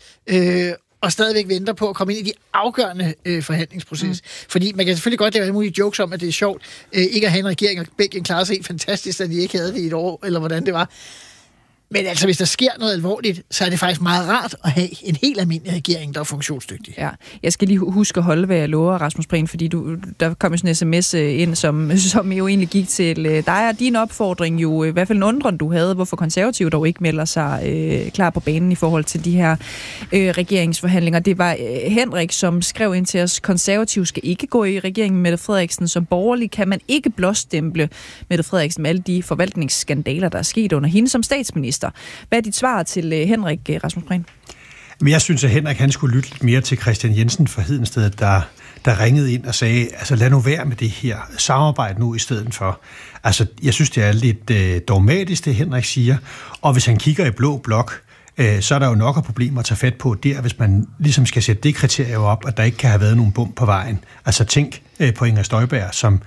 og stadigvæk venter på at komme ind i de afgørende forhandlingsproces. Fordi man kan selvfølgelig godt lave alle mulige jokes om, at det er sjovt ikke at have en regering, og Belgien klarer sig helt fantastisk, at de ikke havde det i et år, eller hvordan det var. Men altså, hvis der sker noget alvorligt, så er det faktisk meget rart at have en helt almindelig regering, der er funktionsdygtig. Ja, jeg skal lige huske at holde, hvad jeg lover, Rasmus Prehn, fordi der kom jo sådan en sms ind, som jo egentlig gik til dig, og din opfordring jo, i hvert fald en undren, du havde, hvorfor Konservative dog ikke melder sig klar på banen i forhold til de her regeringsforhandlinger. Det var Henrik, som skrev ind til os, Konservative skal ikke gå i regeringen med Mette Frederiksen. Som borgerlig kan man ikke blåstemple Mette Frederiksen med alle de forvaltningsskandaler, der er sket under hende som statsminister. Hvad er dit svar til Henrik, Rasmus Prehn? Men jeg synes, at Henrik han skulle lytte lidt mere til Christian Jensen fra Hedensted, der ringede ind og sagde, altså lad nu være med det her samarbejde nu i stedet for. Altså, jeg synes, det er lidt dogmatisk, det Henrik siger, og hvis han kigger i blå blok, så er der jo nok af problemer at tage fat på der, hvis man ligesom skal sætte det kriterie op, at der ikke kan have været nogen bump på vejen. Altså tænk på Inger Støjberg, som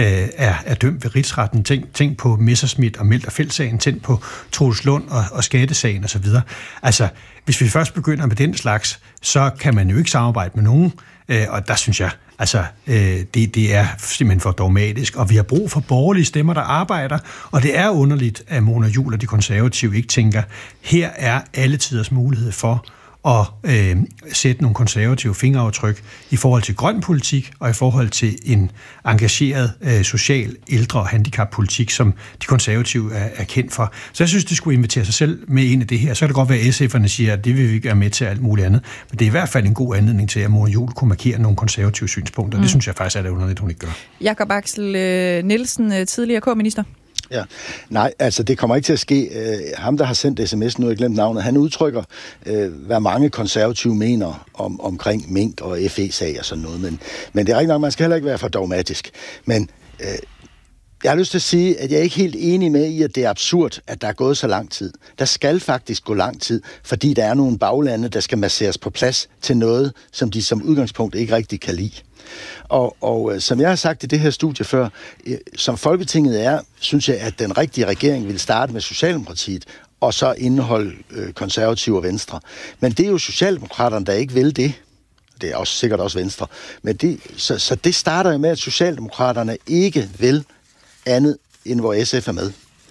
er dømt ved rigsretten. Tænk på Messerschmidt og Meldt-Feld-sagen. Tænk på Troels Lund og skattesagen osv. Altså, hvis vi først begynder med den slags, så kan man jo ikke samarbejde med nogen. Og der synes jeg, altså, det er simpelthen for dogmatisk, og vi har brug for borgerlige stemmer, der arbejder, og det er underligt, at Mona Juul og de konservative ikke tænker, her er alle tiders mulighed for at sætte nogle konservative fingeraftryk i forhold til grøn politik og i forhold til en engageret social, ældre og handicappolitik, som de konservative er kendt for. Så jeg synes, de skulle invitere sig selv med ind i det her. Så kan det godt være, at SF'erne siger, at det vil vi ikke være med til alt muligt andet. Men det er i hvert fald en god anledning til, at Mona Juul kunne markere nogle konservative synspunkter. Det synes jeg faktisk er det underligt, hun ikke gør. Jakob Axel Nielsen, tidligere K-minister. Ja, nej, altså det kommer ikke til at ske. Ham, der har sendt sms'en, nu har jeg glemt navnet, han udtrykker, hvad mange konservative mener omkring mink og FE-sag og sådan noget. Men det er rigtig nok, man skal heller ikke være for dogmatisk. Men jeg har lyst til at sige, at jeg er ikke helt enig med i, at det er absurd, at der er gået så lang tid. Der skal faktisk gå lang tid, fordi der er nogle baglande, der skal masseres på plads til noget, som de som udgangspunkt ikke rigtig kan lide. Og som jeg har sagt i det her studie før, som Folketinget er, synes jeg, at den rigtige regering vil starte med Socialdemokratiet, og så indeholde konservative og Venstre. Men det er jo Socialdemokraterne, der ikke vil det. Det er også sikkert også Venstre. Men så det starter jo med, at Socialdemokraterne ikke vil andet, end hvor SF er med.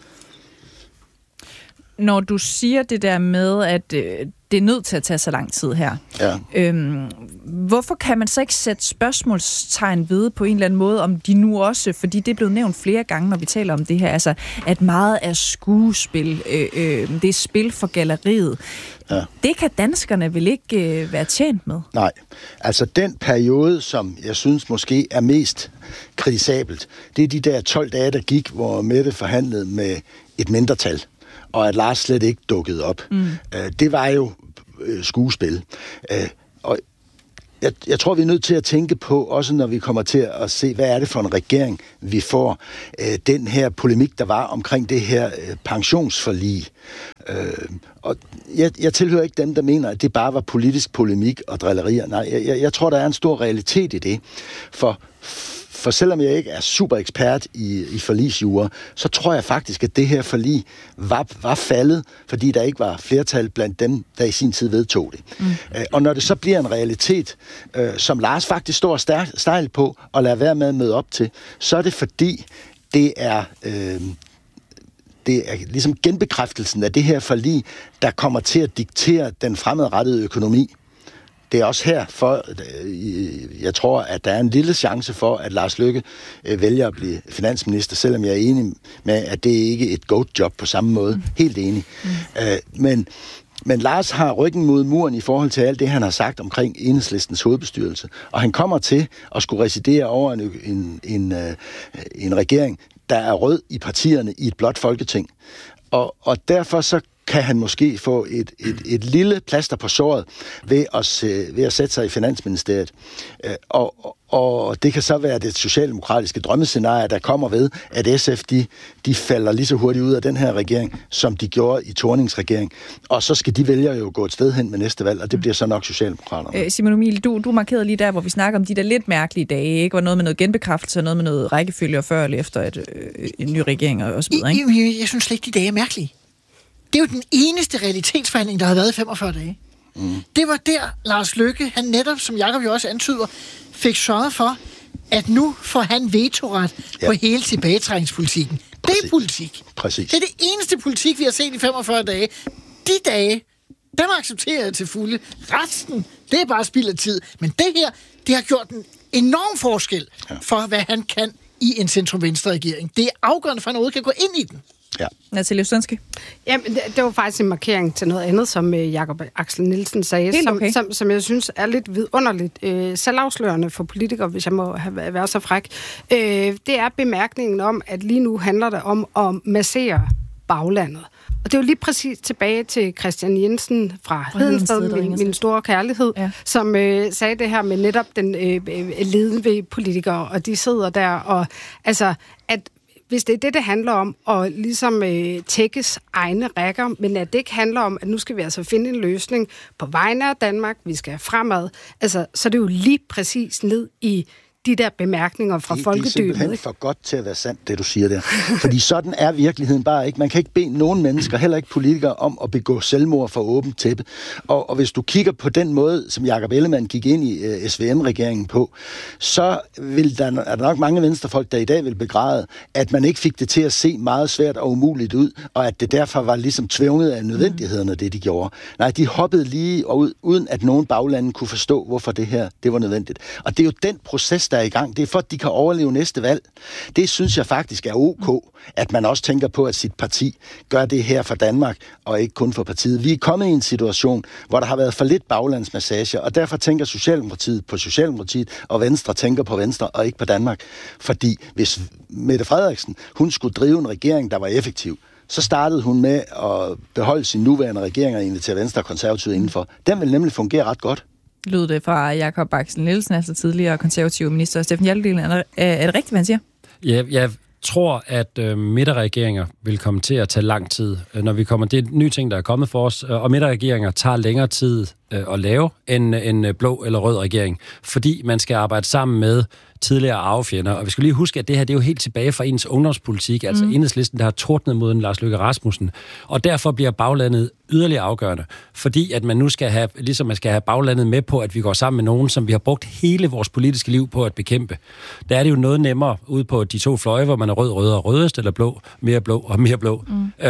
Når du siger det der med, at det er nødt til at tage så lang tid her, hvorfor kan man så ikke sætte spørgsmålstegn ved på en eller anden måde, om de nu også, fordi det er blevet nævnt flere gange, når vi taler om det her, altså at meget er skuespil, det er spil for galleriet. Ja. Det kan danskerne vel ikke være tjent med? Nej, altså den periode, som jeg synes måske er mest kritisabelt, det er de der 12 dage, der gik, hvor Mette forhandlede med et mindretal, og at Lars slet ikke dukkede op. Det var jo skuespil. Og jeg tror, vi er nødt til at tænke på, også når vi kommer til at se, hvad er det for en regering, vi får. Den her polemik, der var omkring det her pensionsforlig. Og jeg tilhører ikke dem, der mener, at det bare var politisk polemik og drillerier. Nej, jeg tror, der er en stor realitet i det. For selvom jeg ikke er super ekspert i forligsjura, så tror jeg faktisk, at det her forlig var faldet, fordi der ikke var flertal blandt dem, der i sin tid vedtog det. Og når det så bliver en realitet, som Lars faktisk står stejl på og lader være med at møde op til, så er det fordi, det er ligesom genbekræftelsen af det her forlig, der kommer til at diktere den fremadrettede økonomi. Det er også her, jeg tror, at der er en lille chance for, at Lars Løkke vælger at blive finansminister, selvom jeg er enig med, at det ikke er et goat-job på samme måde. Helt enig. Men Lars har ryggen mod muren i forhold til alt det, han har sagt omkring Enhedslistens hovedbestyrelse. Og han kommer til at skulle residere over en regering, der er rød i partierne i et blåt folketing. Og derfor så kan han måske få et lille plaster på såret ved at sætte sig i Finansministeriet. Og det kan så være det socialdemokratiske drømmescenarie, der kommer ved, at SF de falder lige så hurtigt ud af den her regering, som de gjorde i Thornings regering. Og så skal de vælgere jo gå et sted hen med næste valg, og det bliver så nok Socialdemokraterne. Simon Emil, du markerede lige der, hvor vi snakker om de der lidt mærkelige dage, ikke? Var noget med noget genbekræftelse, og noget med noget rækkefølge før eller efter en ny regering og så videre, ikke? Jeg synes slet ikke, de dage er mærkelige. Det er jo den eneste realitetsforhandling, der har været i 45 dage. Det var der, Lars Løkke, han netop, som Jacob jo også antyder, fik sørget for, at nu får han vetoret på hele tilbagetrækningspolitikken. Det er politik. Præcis. Det er det eneste politik, vi har set i 45 dage. De dage, dem accepterer jeg til fulde. Resten, det er bare spild af tid. Men det her, det har gjort en enorm forskel for, hvad han kan i en centrum-venstre-regering. Det er afgørende for, at han overhovedet kan gå ind i den. Ja. Natalie Stønske. Jamen, det var faktisk en markering til noget andet, som Jakob Axel Nielsen sagde, som jeg synes er lidt vidunderligt. Selvafslørende for politikere, hvis jeg må være så fræk. Det er bemærkningen om, at lige nu handler det om at massere baglandet. Og det er jo lige præcis tilbage til Christian Jensen fra Hedensted, min store kærlighed, som sagde det her med netop den leden ved politikere, og de sidder der, og altså, at hvis det er det handler om, og ligesom tækkes egne rækker, men at det ikke handler om, at nu skal vi altså finde en løsning på vegne af Danmark, vi skal fremad, altså, så er det jo lige præcis ned i de der bemærkninger fra folkedybet. Det er simpelthen for godt til at være sandt, det du siger der. Fordi sådan er virkeligheden bare ikke. Man kan ikke bede nogen mennesker, heller ikke politikere, om at begå selvmord for åbent tæppe. Og hvis du kigger på den måde, som Jakob Ellemann gik ind i SVM-regeringen på, så er der nok mange venstrefolk, der i dag vil begræde, at man ikke fik det til at se meget svært og umuligt ud, og at det derfor var ligesom tvunget af nødvendighederne, det de gjorde. Nej, de hoppede lige ud, uden at nogen baglande kunne forstå, hvorfor det her det var nødvendigt. Og det er jo den proces, der er i gang. Det er for, at de kan overleve næste valg. Det synes jeg faktisk er ok, at man også tænker på, at sit parti gør det her for Danmark, og ikke kun for partiet. Vi er kommet i en situation, hvor der har været for lidt baglandsmassage, og derfor tænker Socialdemokratiet på Socialdemokratiet, og Venstre tænker på Venstre, og ikke på Danmark. Fordi hvis Mette Frederiksen, hun skulle drive en regering, der var effektiv, så startede hun med at beholde sin nuværende regering og invitere Venstre og Konservative indenfor. Den vil nemlig fungere ret godt. Lød det fra Jakob Axel Nielsen, altså tidligere konservative minister. Steffen Hjaltedal, er det rigtigt, hvad han siger? Ja, jeg tror, at midterregeringer vil komme til at tage lang tid, når vi kommer. Det er nye ting, der er kommet for os, og midterregeringer tager længere tid at lave end en blå eller rød regering, fordi man skal arbejde sammen med tidligere arvefjender. Og vi skal lige huske, at det her det er jo helt tilbage fra ens ungdomspolitik, altså Enhedslisten, der har tordnet mod en Lars Løkke Rasmussen. Og derfor bliver baglandet yderligere afgørende, fordi at man nu skal have, ligesom man skal have baglandet med på, at vi går sammen med nogen, som vi har brugt hele vores politiske liv på at bekæmpe. Der er det jo noget nemmere ude på de to fløje, hvor man er rød, og rødest, eller blå og mere blå.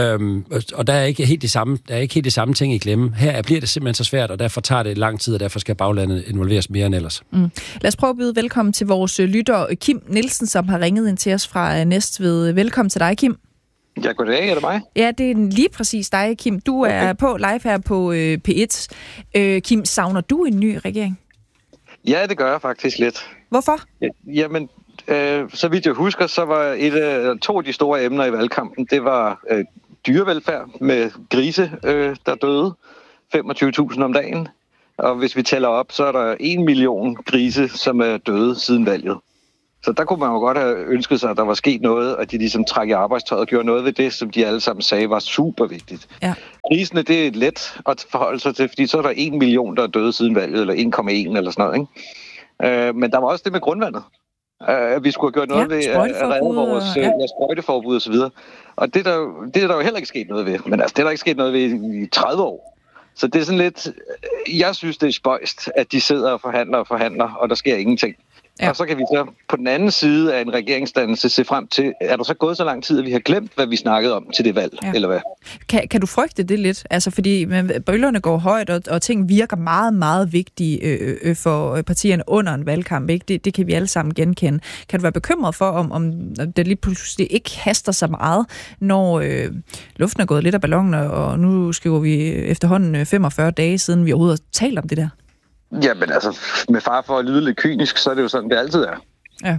Og der er ikke helt de samme ting i klemme. Her bliver det simpelthen så svært, og derfor tager det lang tid, og derfor skal baglandet involveres mere end ellers. Lad os prøve at byde velkommen til vores lytter Kim Nielsen, som har ringet ind til os fra Næstved. Velkommen til dig, Kim. Ja, goddag. Er det mig? Ja, det er lige præcis dig, Kim. Du er på live her på P1. Kim, savner du en ny regering? Ja, det gør jeg faktisk lidt. Hvorfor? Jamen, så vidt jeg husker, så var to af de store emner i valgkampen, det var dyrevelfærd med grise, der døde. 25.000 om dagen. Og hvis vi tæller op, så er der 1 million grise, som er døde siden valget. Så der kunne man jo godt have ønsket sig, at der var sket noget, og de ligesom trak i arbejdstøjet og gjorde noget ved det, som de alle sammen sagde var super vigtigt. Ja. Grisene, det er let at forholde sig til, fordi så er der 1 million, der er døde siden valget, eller 1,1 eller sådan noget, ikke? Men der var også det med grundvandet. At vi skulle have gjort noget ved at redde vores sprøjteforbud og så videre. Og det er der jo heller ikke sket noget ved. Men altså, det er der ikke sket noget ved i 30 år. Så det er sådan lidt... Jeg synes, det er spøjst, at de sidder og forhandler, og der sker ingenting. Ja. Og så kan vi så på den anden side af en regeringsdannelse se frem til, er der så gået så lang tid, at vi har glemt, hvad vi snakkede om til det valg, eller hvad? Kan du frygte det lidt? Altså, fordi bølgerne går højt, og ting virker meget, meget vigtige for partierne under en valgkamp, ikke? Det kan vi alle sammen genkende. Kan du være bekymret for, om det lige pludselig ikke haster så meget, når luften er gået lidt af ballonen, og nu skriver vi efterhånden 45 dage siden, vi overhovedet har talt om det der? Jamen altså, med far for at lyde lidt kynisk, så er det jo sådan, det altid er. Ja.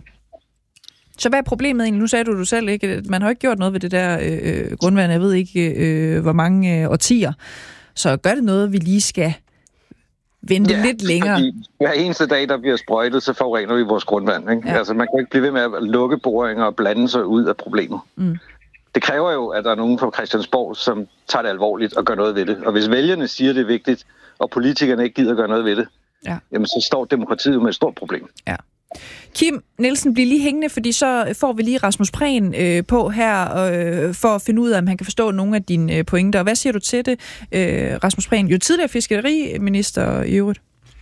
Så hvad er problemet egentlig? Nu sagde du selv, ikke? Man har ikke gjort noget ved det der grundvand, jeg ved ikke, hvor mange årtier. Så gør det noget, vi lige skal vente lidt længere? Fordi hver eneste dag, der bliver sprøjtet, så forurener vi vores grundvand. Ikke? Ja. Altså, man kan ikke blive ved med at lukke boringer og blande sig ud af problemet. Det kræver jo, at der er nogen fra Christiansborg, som tager det alvorligt og gør noget ved det. Og hvis vælgerne siger, det er vigtigt, og politikerne ikke gider at gøre noget ved det, jamen så står demokratiet med et stort problem. Ja. Kim Nielsen, bliv lige hængende, fordi så får vi lige Rasmus Prehn på her, for at finde ud af, om han kan forstå nogle af dine pointer. Hvad siger du til det, Rasmus Prehn? Jo tidligere fiskeriminister i øvrigt.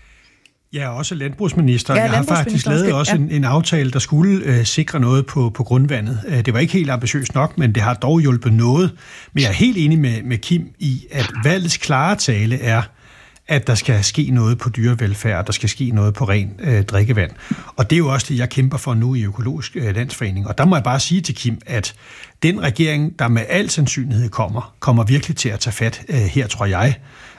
Ja, også landbrugsminister. Jeg har faktisk lavet også en aftale, der skulle sikre noget på grundvandet. Det var ikke helt ambitiøst nok, men det har dog hjulpet noget. Men jeg er helt enig med Kim i, at valgets klare tale er, at der skal ske noget på dyrevelfærd, og der skal ske noget på ren drikkevand. Og det er jo også det, jeg kæmper for nu i Økologisk Landsforening. Og der må jeg bare sige til Kim, at den regering, der med al sandsynlighed kommer virkelig til at tage fat her, tror jeg.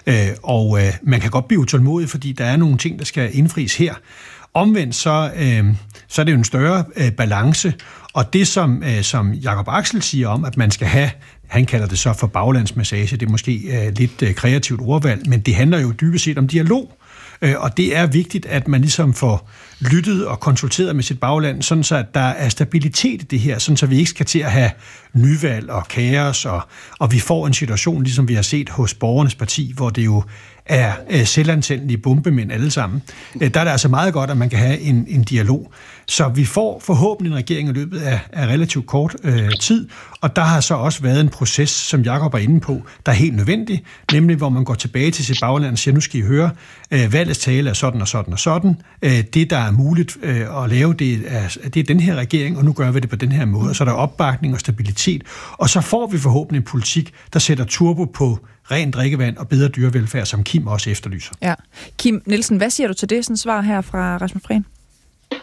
Og man kan godt blive utålmodig, fordi der er nogle ting, der skal indfries her. Omvendt så er det jo en større balance, og det som Jakob Axel siger om, at man skal have, han kalder det så for baglandsmassage, det er måske lidt kreativt ordvalg, men det handler jo dybest set om dialog. Og det er vigtigt, at man ligesom får lyttet og konsulteret med sit bagland, sådan så at der er stabilitet i det her, sådan så vi ikke skal til at have nyvalg og kaos, og vi får en situation, ligesom vi har set hos Borgernes Parti, hvor det jo er selvantændelige bombemænd alle sammen. Der er det altså meget godt, at man kan have en dialog. Så vi får forhåbentlig en regering i løbet af relativt kort tid, og der har så også været en proces, som Jakob er inde på, der er helt nødvendig, nemlig hvor man går tilbage til sit bagland og siger, nu skal I høre, valgets tale er sådan og sådan og sådan. Det, der er muligt at lave, det er den her regering, og nu gør vi det på den her måde. Så er der opbakning og stabilitet, og så får vi forhåbentlig en politik, der sætter turbo på ren drikkevand og bedre dyrevelfærd, som Kim også efterlyser. Ja. Kim Nielsen, hvad siger du til det, sådan svar her fra Rasmus Prehn?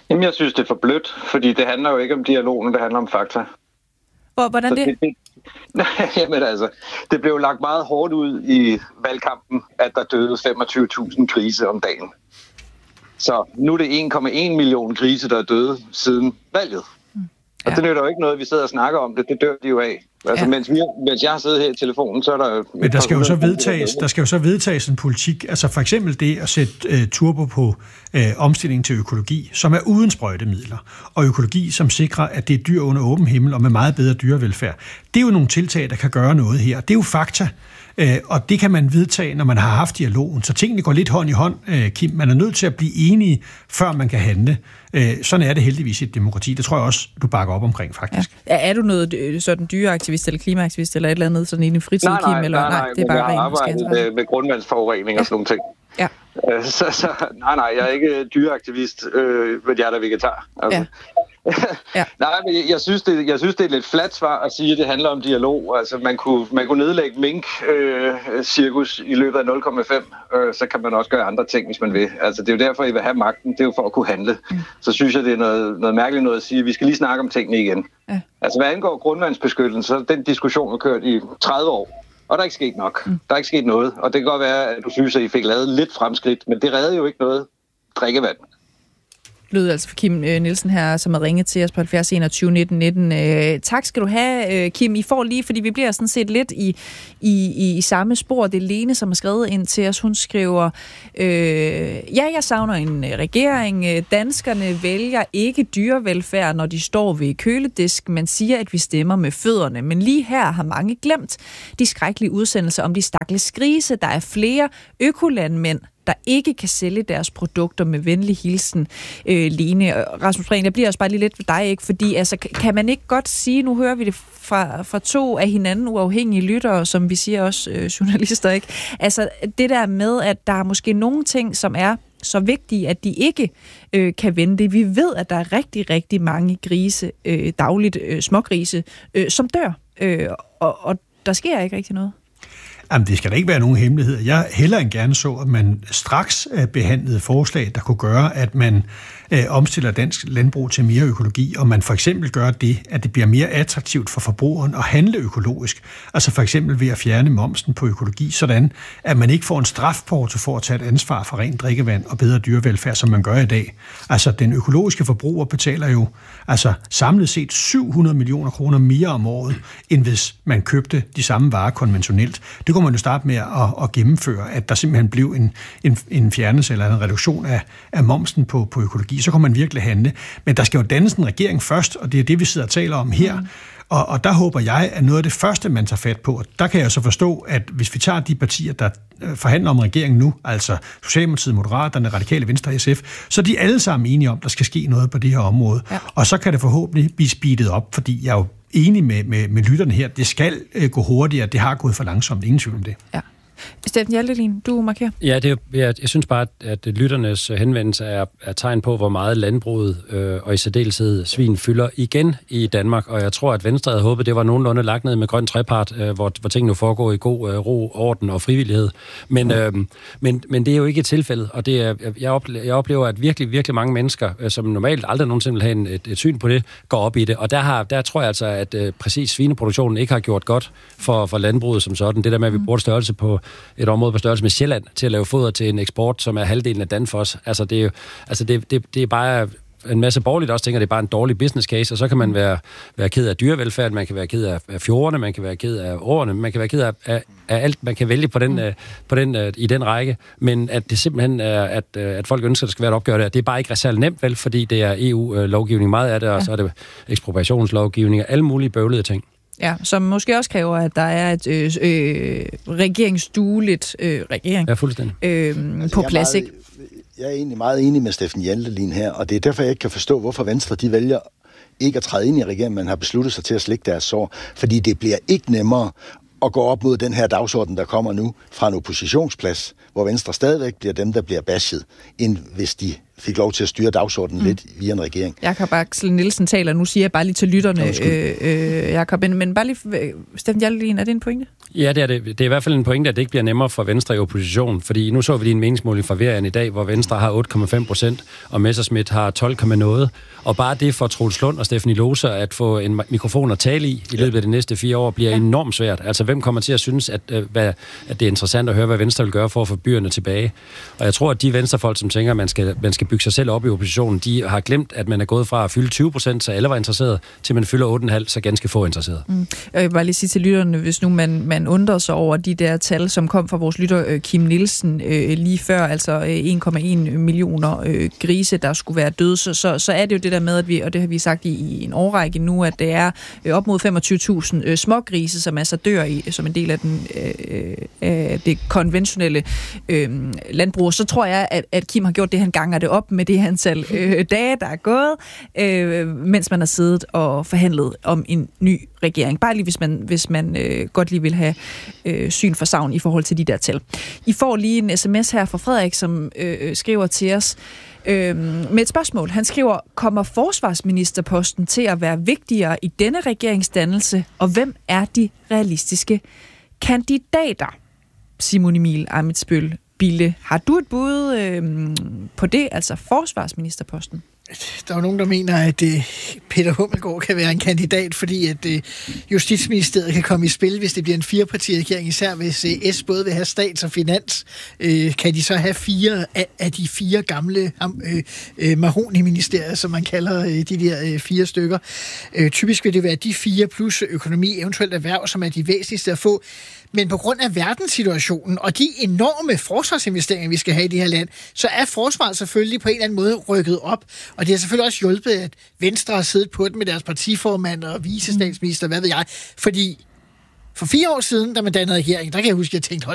Jamen, jeg synes, det er for blødt, fordi det handler jo ikke om dialogen, det handler om fakta. Hvordan det? Jamen altså, det blev lagt meget hårdt ud i valgkampen, at der døde 25.000 grise om dagen. Så nu er det 1,1 million grise, der er døde siden valget. Og det nytter jo ikke noget, vi sidder og snakker om det. Det dør de jo af. Altså, mens jeg har siddet her i telefonen, så er der... Men der skal jo så vedtages en politik, altså for eksempel det at sætte turbo på omstilling til økologi, som er uden sprøjtemidler, og økologi, som sikrer, at det er dyr under åben himmel og med meget bedre dyrevelfærd. Det er jo nogle tiltag, der kan gøre noget her. Det er jo fakta. Og det kan man vedtage, når man har haft dialogen. Så tingene går lidt hånd i hånd, Kim. Man er nødt til at blive enige, før man kan handle. Sådan er det heldigvis i et demokrati. Det tror jeg også, du bakker op omkring, faktisk. Ja. Er du noget sådan dyreaktivist eller klimaaktivist eller et eller andet sådan i en fritid, Kim? Nej, det er bare jeg har arbejdet med grundvandsforurening og sådan nogle ting. Ja. Nej, jeg er ikke dyreaktivist, men jeg er da vegetar. Altså. Ja. Ja. Nej, men jeg synes, det er lidt fladt svar at sige, at det handler om dialog. Altså, man kunne nedlægge mink-cirkus i løbet af 0,5, så kan man også gøre andre ting, hvis man vil. Altså, det er jo derfor, I vil have magten. Det er jo for at kunne handle. Så synes jeg, det er noget mærkeligt noget at sige. Vi skal lige snakke om tingene igen. Ja. Altså, hvad angår grundvandsbeskyttelse, så den diskussion har kørt i 30 år. Og der er ikke sket nok. Der er ikke sket noget. Og det kan godt være, at du synes, at I fik lavet lidt fremskridt, men det redder jo ikke noget drikkevand. Lød altså for Kim Nielsen her, som har ringet til os på 70 21 19 19. Tak skal du have, Kim. I får lige, fordi vi bliver sådan set lidt i samme spor. Det er Lene, som har skrevet ind til os. Hun skriver, jeg savner en regering. Danskerne vælger ikke dyrevelfærd, når de står ved køledisk. Man siger, at vi stemmer med fødderne. Men lige her har mange glemt de skrækkelige udsendelser om de stakkels grise. Der er flere økolandmænd, der ikke kan sælge deres produkter med venlig hilsen. Lene, Rasmus Prehn, jeg bliver også bare lige lidt ved dig, ikke? Fordi altså, kan man ikke godt sige, nu hører vi det fra to af hinanden uafhængige lyttere, som vi siger også journalister, ikke? Altså det der med, at der er måske nogle ting, som er så vigtige, at de ikke kan vente. Vi ved, at der er rigtig, rigtig mange grise, dagligt smågrise, som dør. Og der sker ikke rigtig noget. Jamen, det skal da ikke være nogen hemmelighed. Jeg hellere end gerne så, at man straks behandlede forslag, der kunne gøre, at man omstiller dansk landbrug til mere økologi, og man for eksempel gør det, at det bliver mere attraktivt for forbrugeren at handle økologisk. Altså for eksempel ved at fjerne momsen på økologi, sådan at man ikke får en strafporto for at tage et ansvar for rent drikkevand og bedre dyrevelfærd, som man gør i dag. Altså den økologiske forbruger betaler jo samlet set 700 millioner kroner mere om året, end hvis man købte de samme varer konventionelt. Det kunne man jo starte med at gennemføre, at der simpelthen blev en fjernelse eller en reduktion af momsen på økologi. Så kan man virkelig handle. Men der skal jo dannes en regering først, og det er det, vi sidder og taler om her. Og der håber jeg, at noget af det første, man tager fat på, der kan jeg så forstå, at hvis vi tager de partier, der forhandler om regeringen nu, altså Socialdemokratiet, Moderaterne, Radikale Venstre og SF, så er de alle sammen enige om, at der skal ske noget på det her område. Ja. Og så kan det forhåbentlig blive speedet op, fordi jeg er jo enig med lytterne her. Det skal gå hurtigere, det har gået for langsomt, ingen tvivl om det. Ja. Steffen Hjaltelin, du markerer. Ja, jeg synes bare, at lytternes henvendelse er tegn på, hvor meget landbruget og i særdeleshed svin fylder igen i Danmark. Og jeg tror, at Venstre havde håbet, det var nogenlunde lagt ned med grøn trepart, hvor tingene nu foregår i god ro, orden og frivillighed. Men det er jo ikke et tilfælde, og det er, jeg oplever, at virkelig, virkelig mange mennesker, som normalt aldrig nogensinde vil have et syn på det, går op i det. Og der tror jeg altså, at præcis svineproduktionen ikke har gjort godt for landbruget som sådan. Det der med, at vi bruger størrelse på et område på størrelse med Sjælland til at lave foder til en eksport, som er halvdelen af Danfoss. Altså det er bare en masse borgerligt også tænker, det er bare en dårlig business case, og så kan man være ked af dyrevelfærd, man kan være ked af fjordene, man kan være ked af årene, man kan være ked af alt, man kan vælge på den i den række, men at det simpelthen er, at folk ønsker, at der skal være et opgør der, det er bare ikke særlig nemt, vel, fordi det er EU-lovgivning meget af det, og så er det ekspropriationslovgivning og alle mulige bøvlede ting. Ja, som måske også kræver, at der er et regeringsdueligt regering på plads, ikke? Jeg er egentlig meget enig med Steffen Hjaltelin her, og det er derfor, jeg ikke kan forstå, hvorfor Venstre de vælger ikke at træde ind i regeringen, men har besluttet sig til at slikke deres sår, fordi det bliver ikke nemmere at gå op mod den her dagsorden, der kommer nu fra en oppositionsplads, hvor Venstre stadigvæk bliver dem, der bliver bashed, end hvis de fik lov til at styre dagsordenen lidt via en regering. Jakob Axel Nielsen taler, nu siger jeg bare lige til lytterne, Jakob, men bare lige, Steffen Hjaltelin, er det en pointe? Ja, det er det. Det er i hvert fald en pointe, at det ikke bliver nemmere for Venstre i opposition, fordi nu så vi lige en meningsmåling fra Verian i dag, hvor Venstre har 8,5%, og Messerschmidt har 12,0%, og bare det for Troels Lund og Stephanie Lose at få en mikrofon at tale i løbet af de næste 4 år, bliver enormt svært. Altså, hvem kommer til at synes, at det er interessant at høre, hvad Venstre vil gøre for at få byerne tilbage? Og jeg tror, at de venstrefolk, som tænker, at man skal bygge sig selv op i oppositionen, de har glemt, at man er gået fra at fylde 20%, så alle var interesseret, til man fylder 8,5%, så ganske få interesseret. Jeg vil bare lige sige til lytterne, hvis nu man undrer sig over de der tal, som kom fra vores lytter Kim Nielsen lige før, altså 1,1 millioner grise, der skulle være døde, så er det jo det der med, at vi, og det har vi sagt i en årrække nu, at det er op mod 25.000 smågrise, som altså dør som en del af det konventionelle landbrug. Så tror jeg, at Kim har gjort det, han ganger det op med det antal dage, der er gået, mens man har siddet og forhandlet om en ny regering. Bare lige, hvis man godt lige vil have syn for savn i forhold til de der tal. I får lige en sms her fra Frederik, som skriver til os med et spørgsmål. Han skriver, kommer forsvarsministerposten til at være vigtigere i denne regeringsdannelse, og hvem er de realistiske kandidater? Simon Emil Ammitzbøll Bille, har du et bud på det, altså forsvarsministerposten? Der er jo nogen, der mener, at Peter Hummelgaard kan være en kandidat, fordi at Justitsministeriet kan komme i spil, hvis det bliver en 4-parti-regering, især hvis S både vil have stats- og finans. Kan de så have 4 af de 4 gamle mahogni-ministerier, som man kalder de der 4 stykker. Typisk vil det være de 4 plus økonomi, eventuelt erhverv, som er de væsentligste at få. Men på grund af verdenssituationen og de enorme forsvarsinvesteringer, vi skal have i det her land, så er forsvaret selvfølgelig på en eller anden måde rykket op. Og det har selvfølgelig også hjulpet, at Venstre har siddet på det med deres partiformand og vicestatsminister, hvad ved jeg. Fordi for 4 år siden, da man dannede regering, der kan jeg huske, at jeg tænkte,